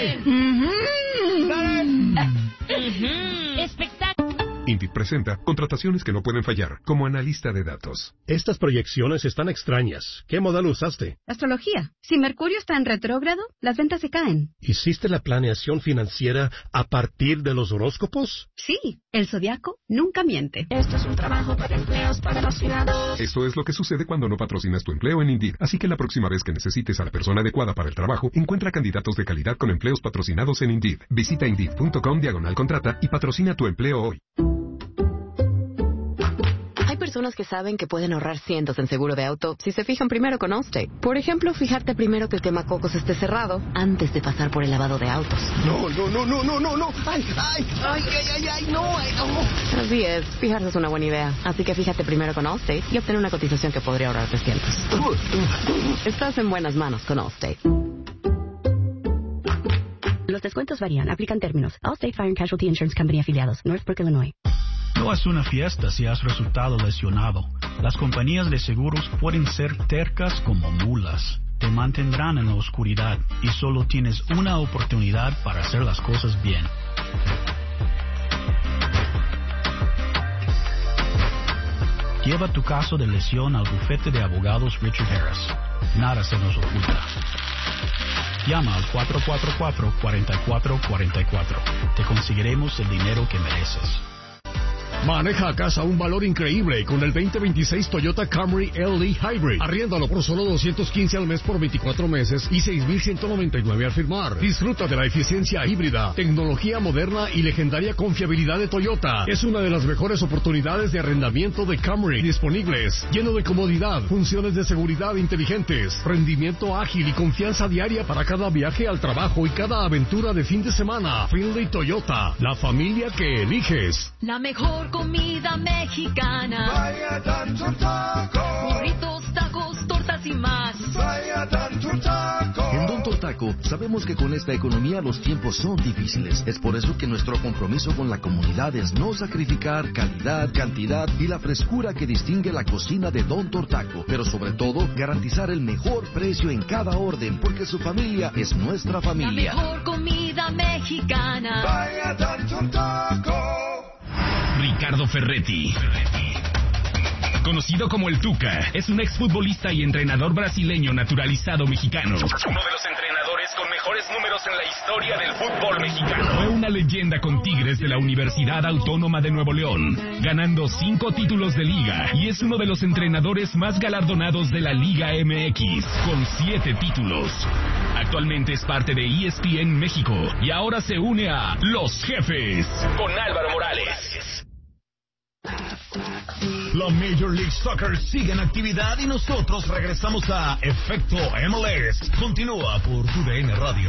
Speaker 22: Espectáculo.
Speaker 24: Indeed presenta contrataciones que no pueden fallar, como analista de datos.
Speaker 25: Estas proyecciones están extrañas. ¿Qué modelo usaste?
Speaker 26: Astrología. Si Mercurio está en retrógrado, las ventas se caen.
Speaker 25: ¿Hiciste la planeación financiera a partir de los horóscopos?
Speaker 26: Sí, el zodiaco nunca miente.
Speaker 27: Esto es un trabajo para empleos patrocinados.
Speaker 24: Eso es lo que sucede cuando no patrocinas tu empleo en Indeed. Así que la próxima vez que necesites a la persona adecuada para el trabajo, encuentra candidatos de calidad con empleos patrocinados en Indeed. Visita Indeed.com/contrata y patrocina tu empleo hoy.
Speaker 6: Hay personas que saben que pueden ahorrar cientos en seguro de auto si se fijan primero con Allstate. Por ejemplo, fijarte primero que el quemacocos esté cerrado antes de pasar por el lavado de autos.
Speaker 25: No. ¡Ay, no!
Speaker 6: Así es, fijarse es una buena idea. Así que fíjate primero con Allstate y obtener una cotización que podría ahorrarte cientos. Estás en buenas manos con Allstate.
Speaker 26: Los descuentos varían. Aplican términos. Allstate Fire and Casualty Insurance Company afiliados. Northbrook, Illinois.
Speaker 28: No es una fiesta si has resultado lesionado. Las compañías de seguros pueden ser tercas como mulas. Te mantendrán en la oscuridad y solo tienes una oportunidad para hacer las cosas bien. Lleva tu caso de lesión al bufete de abogados Richard Harris. Nada se nos oculta. Llama al 444-4444. Te conseguiremos el dinero que mereces.
Speaker 9: Maneja a casa un valor increíble con el 2026 Toyota Camry LE Hybrid. Arriéndalo por solo $215 al mes por 24 meses y $6,199 al firmar. Disfruta de la eficiencia híbrida, tecnología moderna y legendaria confiabilidad de Toyota. Es una de las mejores oportunidades de arrendamiento de Camry disponibles. Lleno de comodidad, funciones de seguridad inteligentes, rendimiento ágil y confianza diaria para cada viaje al trabajo y cada aventura de fin de semana. Findlay Toyota, la familia que eliges.
Speaker 17: La mejor comida mexicana.
Speaker 15: Vaya tanto taco.
Speaker 17: Burritos, tacos, tortas y más.
Speaker 15: Vaya tanto taco.
Speaker 18: En Don Tortaco sabemos que con esta economía los tiempos son difíciles. Es por eso que nuestro compromiso con la comunidad es no sacrificar calidad, cantidad y la frescura que distingue la cocina de Don Tortaco. Pero sobre todo, garantizar el mejor precio en cada orden, porque su familia es nuestra familia.
Speaker 17: La mejor comida mexicana.
Speaker 15: Vaya tanto taco.
Speaker 7: Ricardo Ferretti. Conocido como el Tuca, es un exfutbolista y entrenador brasileño naturalizado mexicano. Uno de los entrenadores con mejores números en la historia del fútbol mexicano. Fue una leyenda con Tigres de la Universidad Autónoma de Nuevo León, ganando 5 títulos de liga, y es uno de los entrenadores más galardonados de la Liga MX, con 7 títulos. Actualmente es parte de ESPN México y ahora se une a Los Jefes con Álvaro Morales.
Speaker 1: La Major League Soccer sigue en actividad y nosotros regresamos a Efecto MLS. Continúa por TUDN Radio.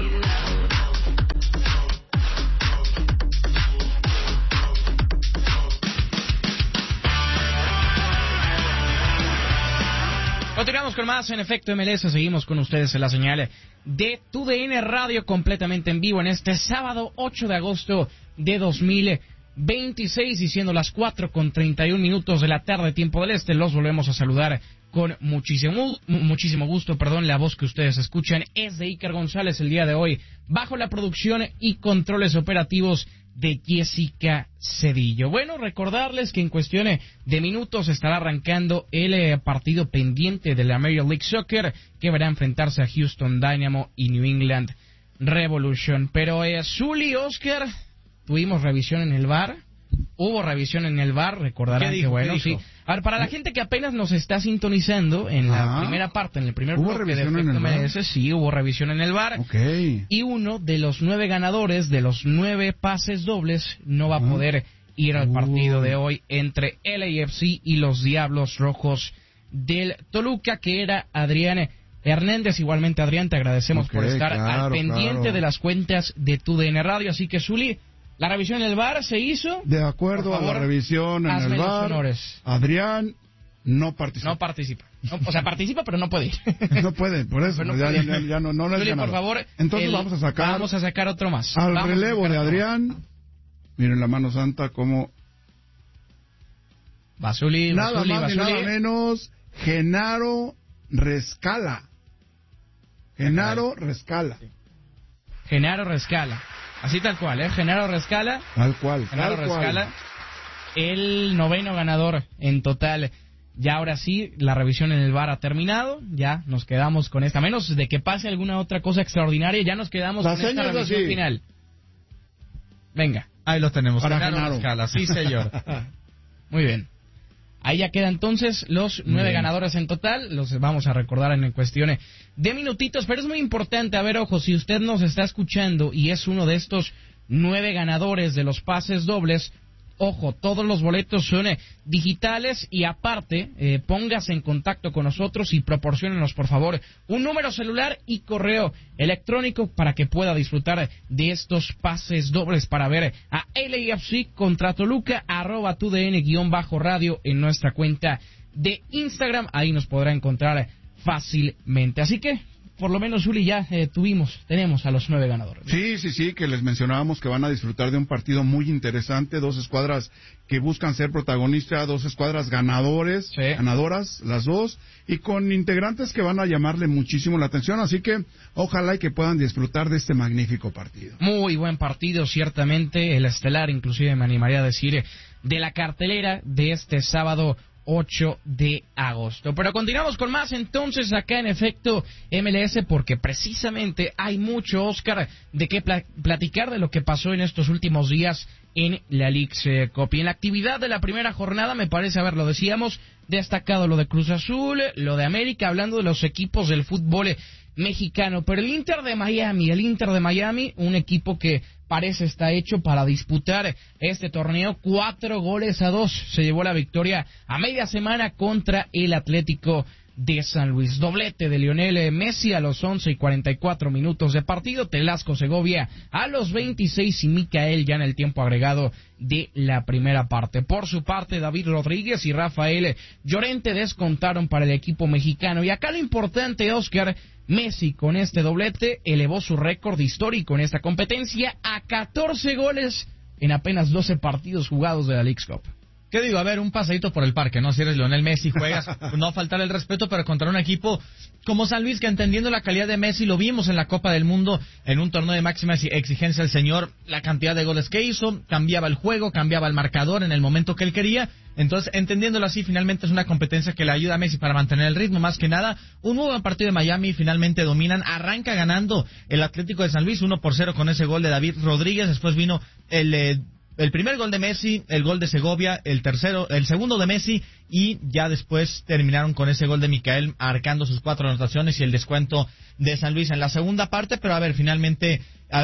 Speaker 3: Continuamos con más en Efecto MLS. Seguimos con ustedes en la señal de TUDN Radio completamente en vivo en este sábado 8 de agosto de 2026, y siendo las 4:31 de la tarde, tiempo del este. Los volvemos a saludar con muchísimo gusto. La voz que ustedes escuchan es de Iker González el día de hoy, bajo la producción y controles operativos de Jessica Cedillo. Bueno, recordarles que en cuestión de minutos estará arrancando el partido pendiente de la Major League Soccer, que verá enfrentarse a Houston Dynamo y New England Revolution. Pero Zuli, Oscar, tuvimos revisión en el VAR. Hubo revisión en el VAR, recordarán que bueno, sí. A ver, para la gente que apenas nos está sintonizando en la primera parte, en el primer bloque de Efecto MLS, sí, hubo revisión en el VAR.
Speaker 19: Okay.
Speaker 3: Y uno de los 9 ganadores de los 9 pases dobles no va a poder ir al partido de hoy entre LAFC y los Diablos Rojos del Toluca, que era Adrián Hernández. Igualmente, Adrián, te agradecemos por estar al pendiente de las cuentas de TUDN Radio. Así que, Zuli, la revisión en el VAR se hizo.
Speaker 19: De acuerdo a la revisión en el VAR, Adrián no participa.
Speaker 3: No participa. No, o sea, participa, pero no puede ir.
Speaker 19: No puede, por eso.
Speaker 3: No
Speaker 19: ya
Speaker 3: puede.
Speaker 19: no es
Speaker 3: Zuli,
Speaker 19: ganador.
Speaker 3: por favor.
Speaker 19: Entonces vamos a sacar
Speaker 3: otro más.
Speaker 19: Al relevo de Adrián. Miren la mano santa como...
Speaker 3: Basuli,
Speaker 19: nada más ni nada menos, Genaro Rescala. Genaro Rescala.
Speaker 3: Así tal cual, Genaro Rescala.
Speaker 19: Tal cual.
Speaker 3: Genaro Rescala, el 9º ganador en total. Ya ahora sí, la revisión en el VAR ha terminado. Ya nos quedamos con esta. Menos de que pase alguna otra cosa extraordinaria, ya nos quedamos con esta revisión final. Venga.
Speaker 20: Ahí lo tenemos.
Speaker 19: Para Genaro
Speaker 20: Rescala, sí señor.
Speaker 3: Muy bien. Ahí ya quedan entonces los 9 ganadores en total. Los vamos a recordar en cuestiones de minutitos, pero es muy importante, a ver, ojo, si usted nos está escuchando y es uno de estos 9 ganadores de los pases dobles, ojo, todos los boletos son digitales, y aparte, póngase en contacto con nosotros y proporciónenos, por favor, un número celular y correo electrónico para que pueda disfrutar de estos pases dobles para ver a LAFC contra Toluca, @TUDN_radio en nuestra cuenta de Instagram. Ahí nos podrá encontrar fácilmente. Así que, por lo menos, Zuli, ya tenemos a los 9 ganadores.
Speaker 19: Sí, que les mencionábamos que van a disfrutar de un partido muy interesante, 2 escuadras que buscan ser protagonistas, 2 escuadras ganadoras, las dos, y con integrantes que van a llamarle muchísimo la atención, así que ojalá y que puedan disfrutar de este magnífico partido.
Speaker 3: Muy buen partido, ciertamente, el estelar, inclusive me animaría a decir, de la cartelera de este sábado 8 de agosto. Pero continuamos con más entonces acá en Efecto MLS, porque precisamente hay mucho, Oscar, de qué platicar de lo que pasó en estos últimos días en la Leagues Cup. Y en la actividad de la primera jornada, me parece, lo decíamos, destacado lo de Cruz Azul, lo de América, hablando de los equipos del fútbol mexicano. Pero el Inter de Miami, un equipo que parece está hecho para disputar este torneo, 4-2 se llevó la victoria a media semana contra el Atlético de San Luis. Doblete de Lionel Messi a los 11:44 de partido, Telasco Segovia a los 26 y Micael ya en el tiempo agregado de la primera parte. Por su parte, David Rodríguez y Rafael Llorente descontaron para el equipo mexicano. Y acá lo importante, Oscar, Messi con este doblete elevó su récord histórico en esta competencia a 14 goles en apenas 12 partidos jugados de la Leagues Cup.
Speaker 20: ¿Qué digo? A ver, un paseíto por el parque, ¿no? Si eres Lionel Messi, juegas, no faltar el respeto, pero contra un equipo como San Luis, que entendiendo la calidad de Messi, lo vimos en la Copa del Mundo, en un torneo de máxima exigencia, el señor, la cantidad de goles que hizo, cambiaba el juego, cambiaba el marcador en el momento que él quería. Entonces, entendiéndolo así, finalmente es una competencia que le ayuda a Messi para mantener el ritmo, más que nada. Un muy buen partido de Miami, finalmente dominan, arranca ganando el Atlético de San Luis 1-0 con ese gol de David Rodríguez, después vino el primer gol de Messi, el gol de Segovia, el segundo de Messi, y ya después terminaron con ese gol de Micael marcando sus 4 anotaciones y el descuento de San Luis en la segunda parte. Pero a ver, finalmente,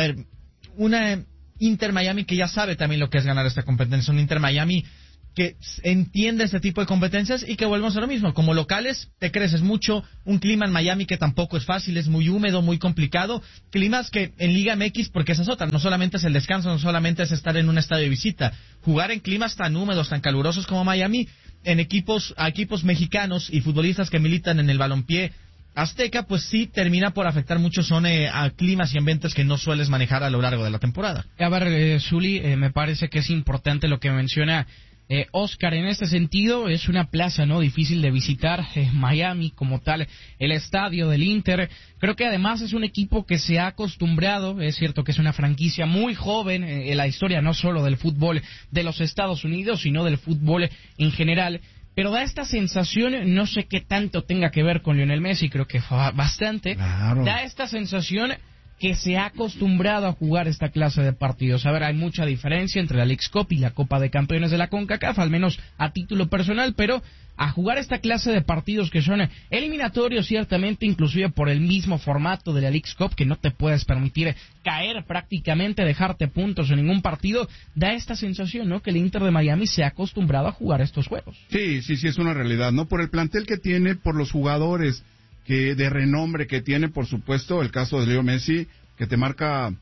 Speaker 20: una Inter Miami que ya sabe también lo que es ganar esta competencia, un Inter Miami que entiende este tipo de competencias y que volvemos a lo mismo. Como locales te creces mucho, un clima en Miami que tampoco es fácil, es muy húmedo, muy complicado, climas que en Liga MX, porque esa es otra, no solamente es el descanso, no solamente es estar en un estadio de visita, jugar en climas tan húmedos, tan calurosos como Miami, a equipos mexicanos y futbolistas que militan en el balompié azteca, pues sí termina por afectar mucho, son a climas y ambientes que no sueles manejar a lo largo de la temporada.
Speaker 3: A ver, Zuli, me parece que es importante lo que menciona Oscar, en este sentido es una plaza no difícil de visitar, Miami como tal, el estadio del Inter, creo que además es un equipo que se ha acostumbrado, es cierto que es una franquicia muy joven en la historia no solo del fútbol de los Estados Unidos, sino del fútbol en general, pero da esta sensación, no sé qué tanto tenga que ver con Lionel Messi, creo que bastante, claro. Da esta sensación que se ha acostumbrado a jugar esta clase de partidos. A ver, hay mucha diferencia entre la Leagues Cup y la Copa de Campeones de la CONCACAF, al menos a título personal, pero a jugar esta clase de partidos que son eliminatorios, ciertamente, inclusive por el mismo formato de la Leagues Cup, que no te puedes permitir caer prácticamente, dejarte puntos en ningún partido, da esta sensación, ¿no?, que el Inter de Miami se ha acostumbrado a jugar estos juegos. Sí, es una realidad, ¿no? Por el plantel que tiene, por los jugadores que de renombre que tiene, por supuesto, el caso de Leo Messi, que te marca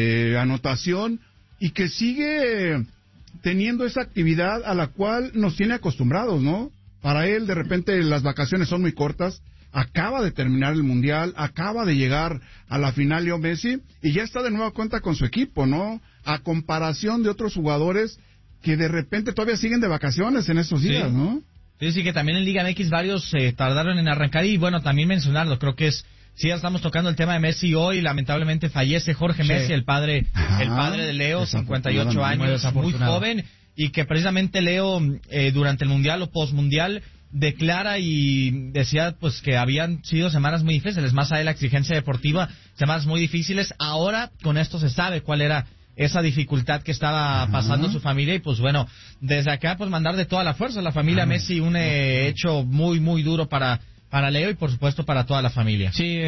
Speaker 3: anotación y que sigue teniendo esa actividad a la cual nos tiene acostumbrados, ¿no? Para él, de repente, las vacaciones son muy cortas, acaba de terminar el Mundial, acaba de llegar a la final Leo Messi, y ya está de nueva cuenta con su equipo, ¿no? A comparación de otros jugadores que de repente todavía siguen de vacaciones en estos días, ¿no?
Speaker 20: Sí, que también en Liga MX varios tardaron en arrancar, y bueno, también mencionarlo, creo que es, sí, ya estamos tocando el tema de Messi hoy, lamentablemente fallece Jorge Messi, el padre de Leo, 58 años, muy joven, y que precisamente Leo, durante el Mundial o postmundial, declara y decía pues que habían sido semanas muy difíciles, más allá de la exigencia deportiva, semanas muy difíciles. Ahora con esto se sabe cuál era esa dificultad que estaba pasando su familia, y pues bueno, desde acá pues mandar de toda la fuerza a la familia Messi, un hecho muy muy duro para Leo y por supuesto para toda la familia. Sí,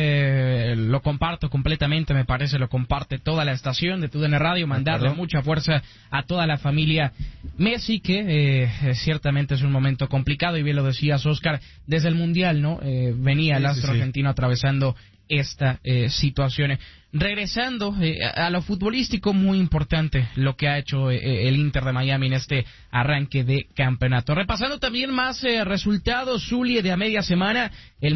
Speaker 20: lo comparto completamente, me parece, lo comparte toda la estación de TUDN Radio, mandarle mucha fuerza a toda la familia Messi, que ciertamente es un momento complicado, y bien lo decías, Oscar, desde el Mundial, ¿no? Venía el astro argentino atravesando esta situación. Regresando a lo futbolístico, muy importante lo que ha hecho el Inter de Miami en este arranque de campeonato. Repasando también más resultados, Zuli, de a media semana, el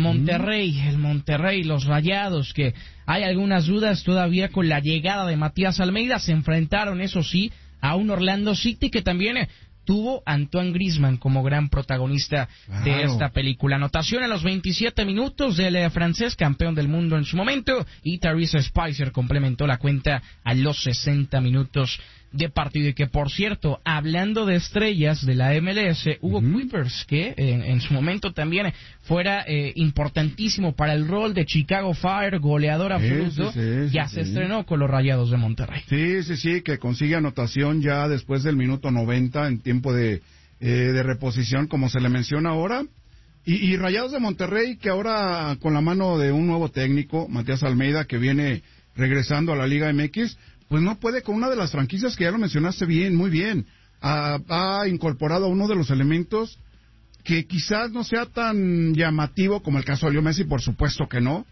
Speaker 20: Monterrey, los Rayados, que hay algunas dudas todavía con la llegada de Matías Almeida, se enfrentaron, eso sí, a un Orlando City que también tuvo Antoine Griezmann como gran protagonista de esta película. Anotación a los 27 minutos del francés, campeón del mundo en su momento, y Tyrese Spicer complementó la cuenta a los 60 minutos de partido. Y que, por cierto, hablando de estrellas de la MLS, Hugo Kuipers, que en su momento también fuera importantísimo para el rol de Chicago Fire, goleador absoluto, ya se estrenó con los Rayados de Monterrey. Sí, que consigue anotación ya después del minuto 90 en tiempo de reposición, como se le menciona ahora. Y Rayados de Monterrey, que ahora con la mano de un nuevo técnico, Matías Almeida, que viene regresando a la Liga MX, pues no puede con una de las franquicias que ya lo mencionaste bien, muy bien. Ha incorporado uno de los elementos que quizás no sea tan llamativo como el caso de Leo Messi, por supuesto que no,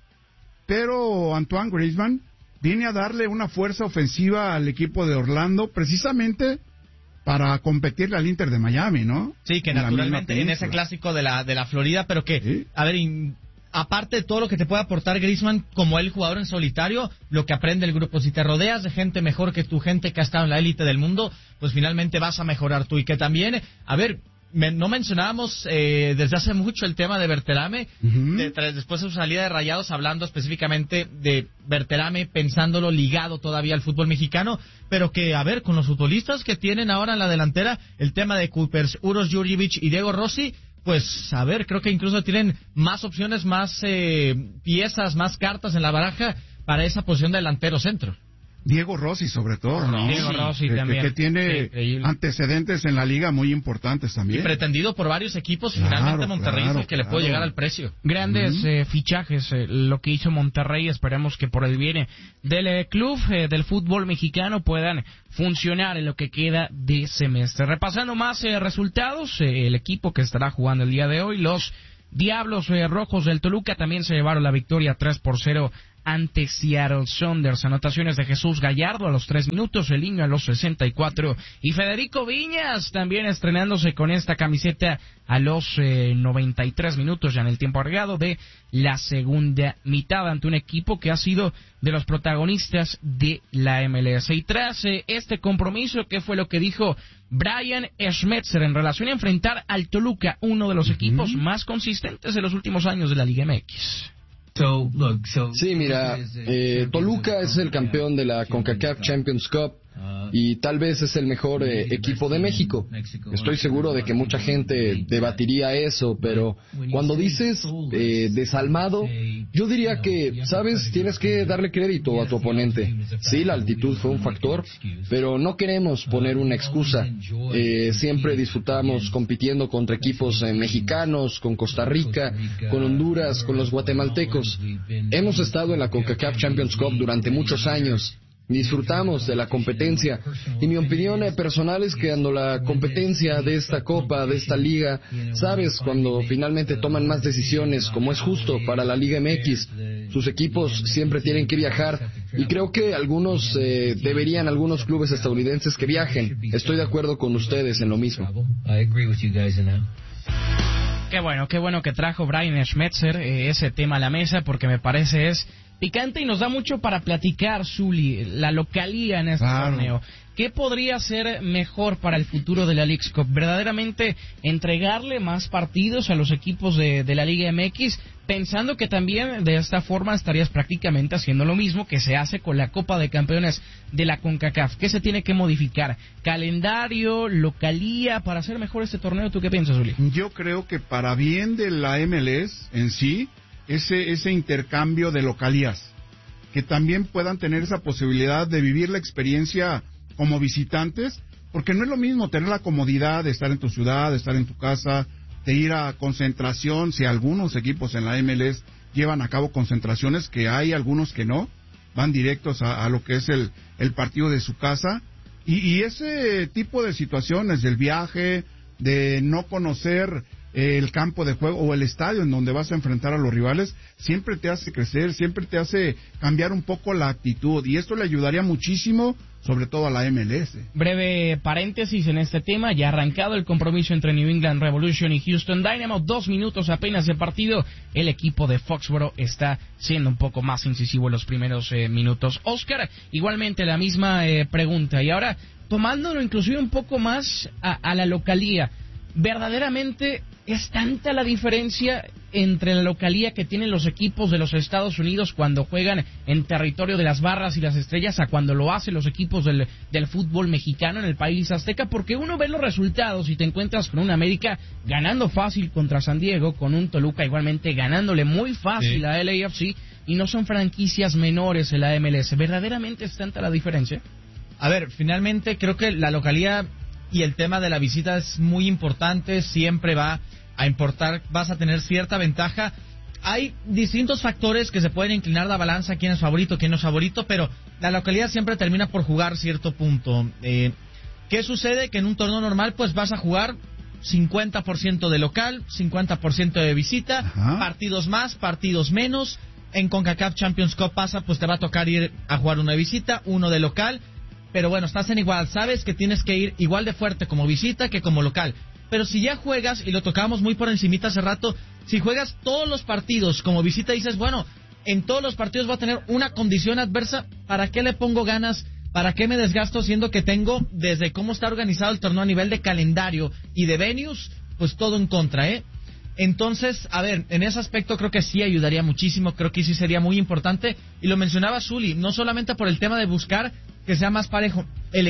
Speaker 20: pero Antoine Griezmann viene a darle una fuerza ofensiva al equipo de Orlando, precisamente para competirle al Inter de Miami, ¿no? Sí, que naturalmente en ese clásico de la Florida, pero que, a ver, aparte de todo lo que te puede aportar Griezmann como el jugador en solitario, lo que aprende el grupo. Si te rodeas de gente mejor que tú, gente que ha estado en la élite del mundo, pues finalmente vas a mejorar tú. Y que también, a ver, no mencionábamos desde hace mucho el tema de Berterame, después de su salida de Rayados, hablando específicamente de Berterame, pensándolo ligado todavía al fútbol mexicano, pero que, a ver, con los futbolistas que tienen ahora en la delantera, el tema de Kuipers, Uros Jurjevic y Diego Rossi, pues, a ver, creo que incluso tienen más opciones, más piezas, más cartas en la baraja para esa posición de delantero centro.
Speaker 19: Diego Rossi, sobre todo, ¿no?
Speaker 20: Diego Rossi también.
Speaker 19: Que tiene antecedentes en la liga muy importantes también.
Speaker 20: Y pretendido por varios equipos, finalmente Monterrey dice que le puede llegar al precio.
Speaker 3: Grandes fichajes, lo que hizo Monterrey, esperemos que por el bien del club, del fútbol mexicano, puedan funcionar en lo que queda de semestre. Repasando más resultados, el equipo que estará jugando el día de hoy, los Diablos Rojos del Toluca, también se llevaron la victoria 3-0 ante Seattle Sounders. Anotaciones de Jesús Gallardo a los 3 minutos, el Niño a los 64 y Federico Viñas también estrenándose con esta camiseta a los 93 minutos ya en el tiempo agregado de la segunda mitad ante un equipo que ha sido de los protagonistas de la MLS. Y tras este compromiso, ¿qué fue lo que dijo Brian Schmetzer en relación a enfrentar al Toluca, uno de los equipos más consistentes de los últimos años de la Liga MX?
Speaker 2: Sí, mira, Toluca es el campeón de la CONCACAF Champions Cup y tal vez es el mejor equipo de México. Estoy seguro de que mucha gente debatiría eso, pero cuando dices desalmado, yo diría que, ¿sabes? Tienes que darle crédito a tu oponente. Sí, la altitud fue un factor, pero no queremos poner una excusa. Siempre disfrutamos compitiendo contra equipos mexicanos, con Costa Rica, con Honduras, con los guatemaltecos. Hemos estado en la CONCACAF Champions Cup durante muchos años. Disfrutamos de la competencia y mi opinión personal es que cuando la competencia de esta copa, de esta liga, sabes, cuando finalmente toman más decisiones, como es justo para la Liga MX, sus equipos siempre tienen que viajar y creo que algunos clubes estadounidenses que viajen. Estoy de acuerdo con ustedes en lo mismo.
Speaker 3: Qué bueno que trajo Brian Schmetzer ese tema a la mesa, porque me parece es picante y nos da mucho para platicar, Zuli, la localía en este torneo. ¿Qué podría ser mejor para el futuro de la Leagues Cup? ¿Verdaderamente entregarle más partidos a los equipos de la Liga MX? Pensando que también de esta forma estarías prácticamente haciendo lo mismo que se hace con la Copa de Campeones de la CONCACAF. ¿Qué se tiene que modificar? ¿Calendario, localía para hacer mejor este torneo? ¿Tú qué piensas, Zuli?
Speaker 19: Yo creo que para bien de la MLS en sí, ese intercambio de localías, que también puedan tener esa posibilidad de vivir la experiencia como visitantes, porque no es lo mismo tener la comodidad de estar en tu ciudad, de estar en tu casa, de ir a concentración, si algunos equipos en la MLS llevan a cabo concentraciones, que hay algunos que no, van directos a lo que es el partido de su casa, y ese tipo de situaciones del viaje, de no conocer el campo de juego o el estadio en donde vas a enfrentar a los rivales, siempre te hace crecer, siempre te hace cambiar un poco la actitud, y esto le ayudaría muchísimo, sobre todo a la MLS.
Speaker 3: Breve paréntesis en este tema, ya ha arrancado el compromiso entre New England Revolution y Houston Dynamo, 2 minutos apenas de partido, el equipo de Foxborough está siendo un poco más incisivo en los primeros minutos. Oscar, igualmente la misma pregunta, y ahora tomándolo inclusive un poco más a la localía, ¿verdaderamente es tanta la diferencia entre la localía que tienen los equipos de los Estados Unidos cuando juegan en territorio de las Barras y las Estrellas a cuando lo hacen los equipos del fútbol mexicano en el país azteca? Porque uno ve los resultados y te encuentras con un América ganando fácil contra San Diego, con un Toluca igualmente ganándole muy fácil a LAFC, y no son franquicias menores en la MLS. ¿Verdaderamente es tanta la diferencia?
Speaker 20: A ver, finalmente creo que la localía y el tema de la visita es muy importante, siempre va a importar, vas a tener cierta ventaja. Hay distintos factores que se pueden inclinar la balanza, quién es favorito, quién no es favorito, pero la localidad siempre termina por jugar cierto punto. ¿Qué sucede? Que en un torneo normal pues vas a jugar 50% de local, 50% de visita, partidos más, partidos menos. En CONCACAF Champions Cup pasa, pues te va a tocar ir a jugar uno de visita, uno de local. Pero bueno, estás en igual, sabes que tienes que ir igual de fuerte como visita que como local. pero si ya juegas, y lo tocábamos muy por encimita hace rato, si juegas todos los partidos como visita, dices, bueno, en todos los partidos voy a tener una condición adversa, ¿para qué le pongo ganas? ¿Para qué me desgasto siendo que tengo, desde cómo está organizado el torneo a nivel de calendario y de venues, pues todo en contra, Entonces, a ver, en ese aspecto creo que sí ayudaría muchísimo, creo que sí sería muy importante, y lo mencionaba Zuli, no solamente por el tema de buscar que sea más parejo,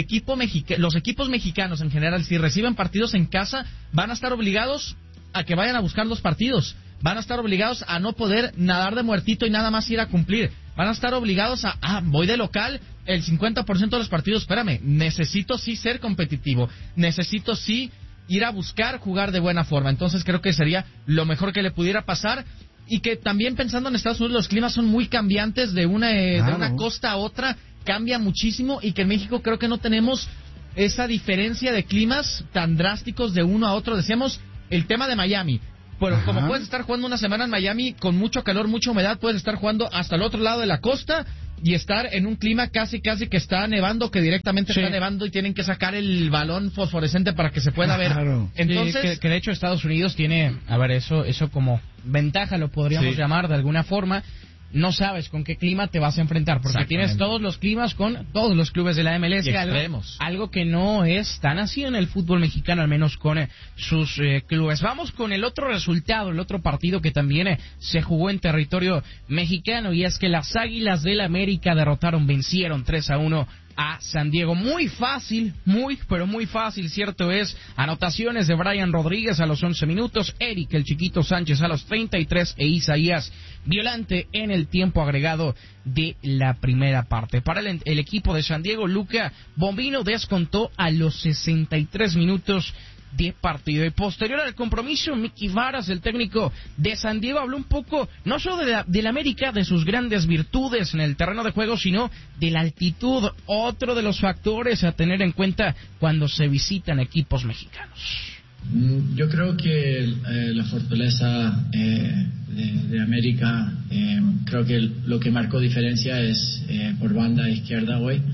Speaker 20: los equipos mexicanos en general, si reciben partidos en casa, van a estar obligados a que vayan a buscar los partidos, van a estar obligados a no poder nadar de muertito y nada más ir a cumplir, van a estar obligados voy de local el 50% de los partidos, espérame, necesito sí ser competitivo, necesito sí ir a buscar jugar de buena forma. Entonces creo que sería lo mejor que le pudiera pasar, y que también pensando en Estados Unidos los climas son muy cambiantes de una costa a otra, cambia muchísimo, y que en México creo que no tenemos esa diferencia de climas tan drásticos de uno a otro. Decíamos el tema de Miami, pero como puedes estar jugando una semana en Miami con mucho calor, mucha humedad, puedes estar jugando hasta el otro lado de la costa y estar en un clima casi que está nevando, que directamente está nevando y tienen que sacar el balón fosforescente para que se pueda ver. Entonces,
Speaker 3: que de hecho Estados Unidos tiene, a ver, eso como ventaja lo podríamos llamar de alguna forma. No sabes con qué clima te vas a enfrentar, porque tienes todos los climas con todos los clubes de la MLS, algo que no es tan así en el fútbol mexicano, al menos con sus clubes. Vamos con el otro resultado, el otro partido que también se jugó en territorio mexicano, y es que las Águilas del América vencieron 3-1 a San Diego. Muy fácil, pero muy fácil, cierto es. Anotaciones de Brian Rodríguez a los 11 minutos, Eric el Chiquito Sánchez a los 33 e Isaías Violante en el tiempo agregado de la primera parte. Para el equipo de San Diego, Luca Bombino descontó a los 63 minutos de partido. Y posterior al compromiso, Mickey Varas, el técnico de San Diego, habló un poco no solo de la América, de sus grandes virtudes en el terreno de juego, sino de la altitud, otro de los factores a tener en cuenta cuando se visitan equipos mexicanos.
Speaker 8: Yo creo que la fortaleza de América, creo que lo que marcó diferencia es por banda izquierda hoy,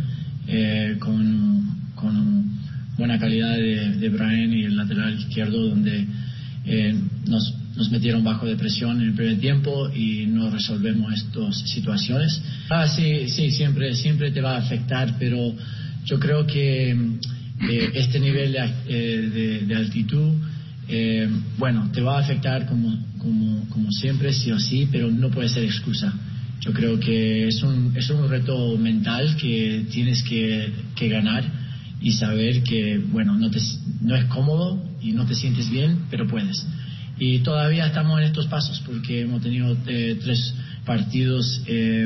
Speaker 8: con buena calidad de Brian y el lateral izquierdo, donde nos metieron bajo de presión en el primer tiempo y no resolvemos estas situaciones. Sí, siempre te va a afectar, pero yo creo que este nivel de altitud, te va a afectar como siempre, sí o sí, pero no puede ser excusa. Yo creo que es un reto mental que tienes que ganar y saber que, no es cómodo y no te sientes bien, pero puedes. Y todavía estamos en estos pasos, porque hemos tenido 3 partidos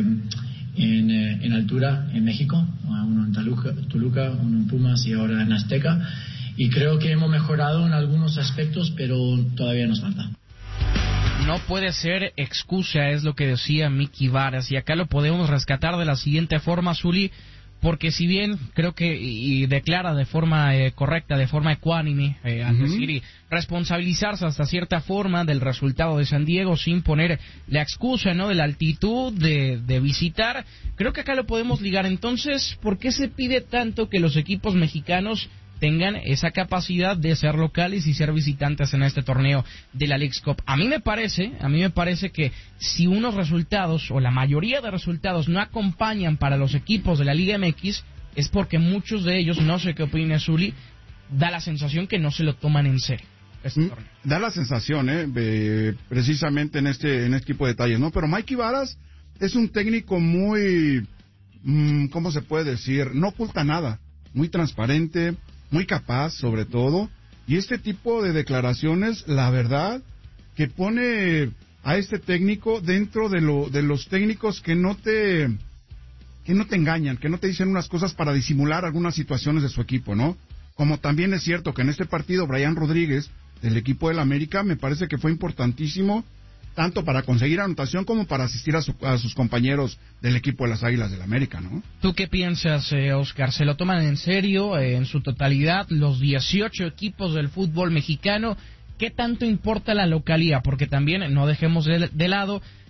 Speaker 8: en altura en México, uno en Toluca, uno en Pumas y ahora en Azteca. Y creo que hemos mejorado en algunos aspectos, pero todavía nos falta.
Speaker 3: No puede ser excusa, es lo que decía Mickey Varas, y acá lo podemos rescatar de la siguiente forma, Zuli, porque si bien creo que y declara de forma correcta, de forma ecuánime, al decir y responsabilizarse hasta cierta forma del resultado de San Diego sin poner la excusa, ¿no?, de la altitud de visitar, creo que acá lo podemos ligar. Entonces, ¿por qué se pide tanto que los equipos mexicanos tengan esa capacidad de ser locales y ser visitantes en este torneo de la Leagues Cup? A mí me parece que si unos resultados o la mayoría de resultados no acompañan para los equipos de la Liga MX, es porque muchos de ellos, no sé qué opina Zuli, da la sensación que no se lo toman en serio este torneo.
Speaker 19: Da la sensación, precisamente en este tipo de detalles, ¿no? Pero Mikey Varas es un técnico muy, ¿cómo se puede decir? No oculta nada, muy transparente, muy capaz, sobre todo, y este tipo de declaraciones, la verdad, que pone a este técnico dentro de los técnicos que no te engañan, que no te dicen unas cosas para disimular algunas situaciones de su equipo, ¿no? Como también es cierto que en este partido Brian Rodríguez, del equipo del América, me parece que fue importantísimo, tanto para conseguir anotación como para asistir a sus compañeros del equipo de las Águilas del América, ¿no?
Speaker 3: ¿Tú qué piensas, Oscar? ¿Se lo toman en serio en su totalidad los 18 equipos del fútbol mexicano? ¿Qué tanto importa la localía? Porque también no dejemos de lado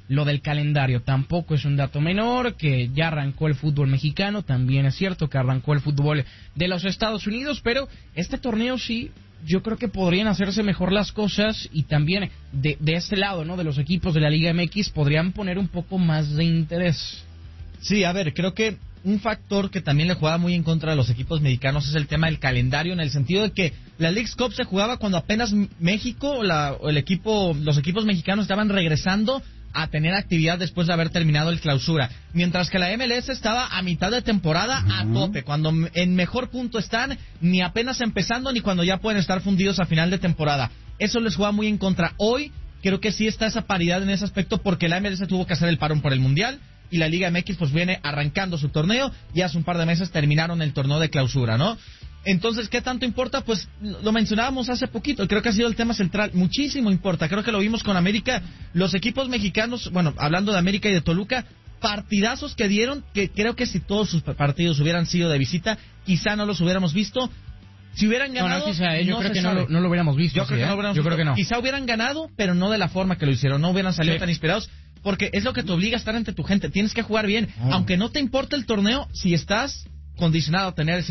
Speaker 3: lo del calendario tampoco es un dato menor, que ya arrancó el fútbol mexicano, también es cierto que arrancó el fútbol de los Estados Unidos, pero este torneo sí, yo creo que podrían hacerse mejor las cosas y también de este lado, ¿no? De los equipos de la Liga MX podrían poner un poco más de interés.
Speaker 20: Sí, a ver, creo que un factor que también le jugaba muy en contra a los equipos mexicanos es el tema del calendario, en el sentido de que la Leagues Cup se jugaba cuando apenas México, los equipos mexicanos estaban regresando a tener actividad después de haber terminado el clausura, mientras que la MLS estaba a mitad de temporada a tope, cuando en mejor punto están, ni apenas empezando, ni cuando ya pueden estar fundidos a final de temporada. Eso les juega muy en contra. Hoy creo que sí está esa paridad en ese aspecto, porque la MLS tuvo que hacer el parón por el Mundial, y la Liga MX pues viene arrancando su torneo, y hace un par de meses terminaron el torneo de clausura, ¿no? Entonces, ¿qué tanto importa? Pues lo mencionábamos hace poquito, creo que ha sido el tema central, muchísimo importa, creo que lo vimos con América, los equipos mexicanos, bueno, hablando de América y de Toluca, partidazos que dieron, que creo que si todos sus partidos hubieran sido de visita, quizá no los hubiéramos visto. Si hubieran ganado,
Speaker 3: yo creo que no lo hubiéramos visto.
Speaker 20: Yo creo que no. Quizá hubieran ganado, pero no de la forma que lo hicieron, no hubieran salido tan inspirados, porque es lo que te obliga a estar ante tu gente, tienes que jugar bien, aunque no te importe el torneo, si estás condicionado a tener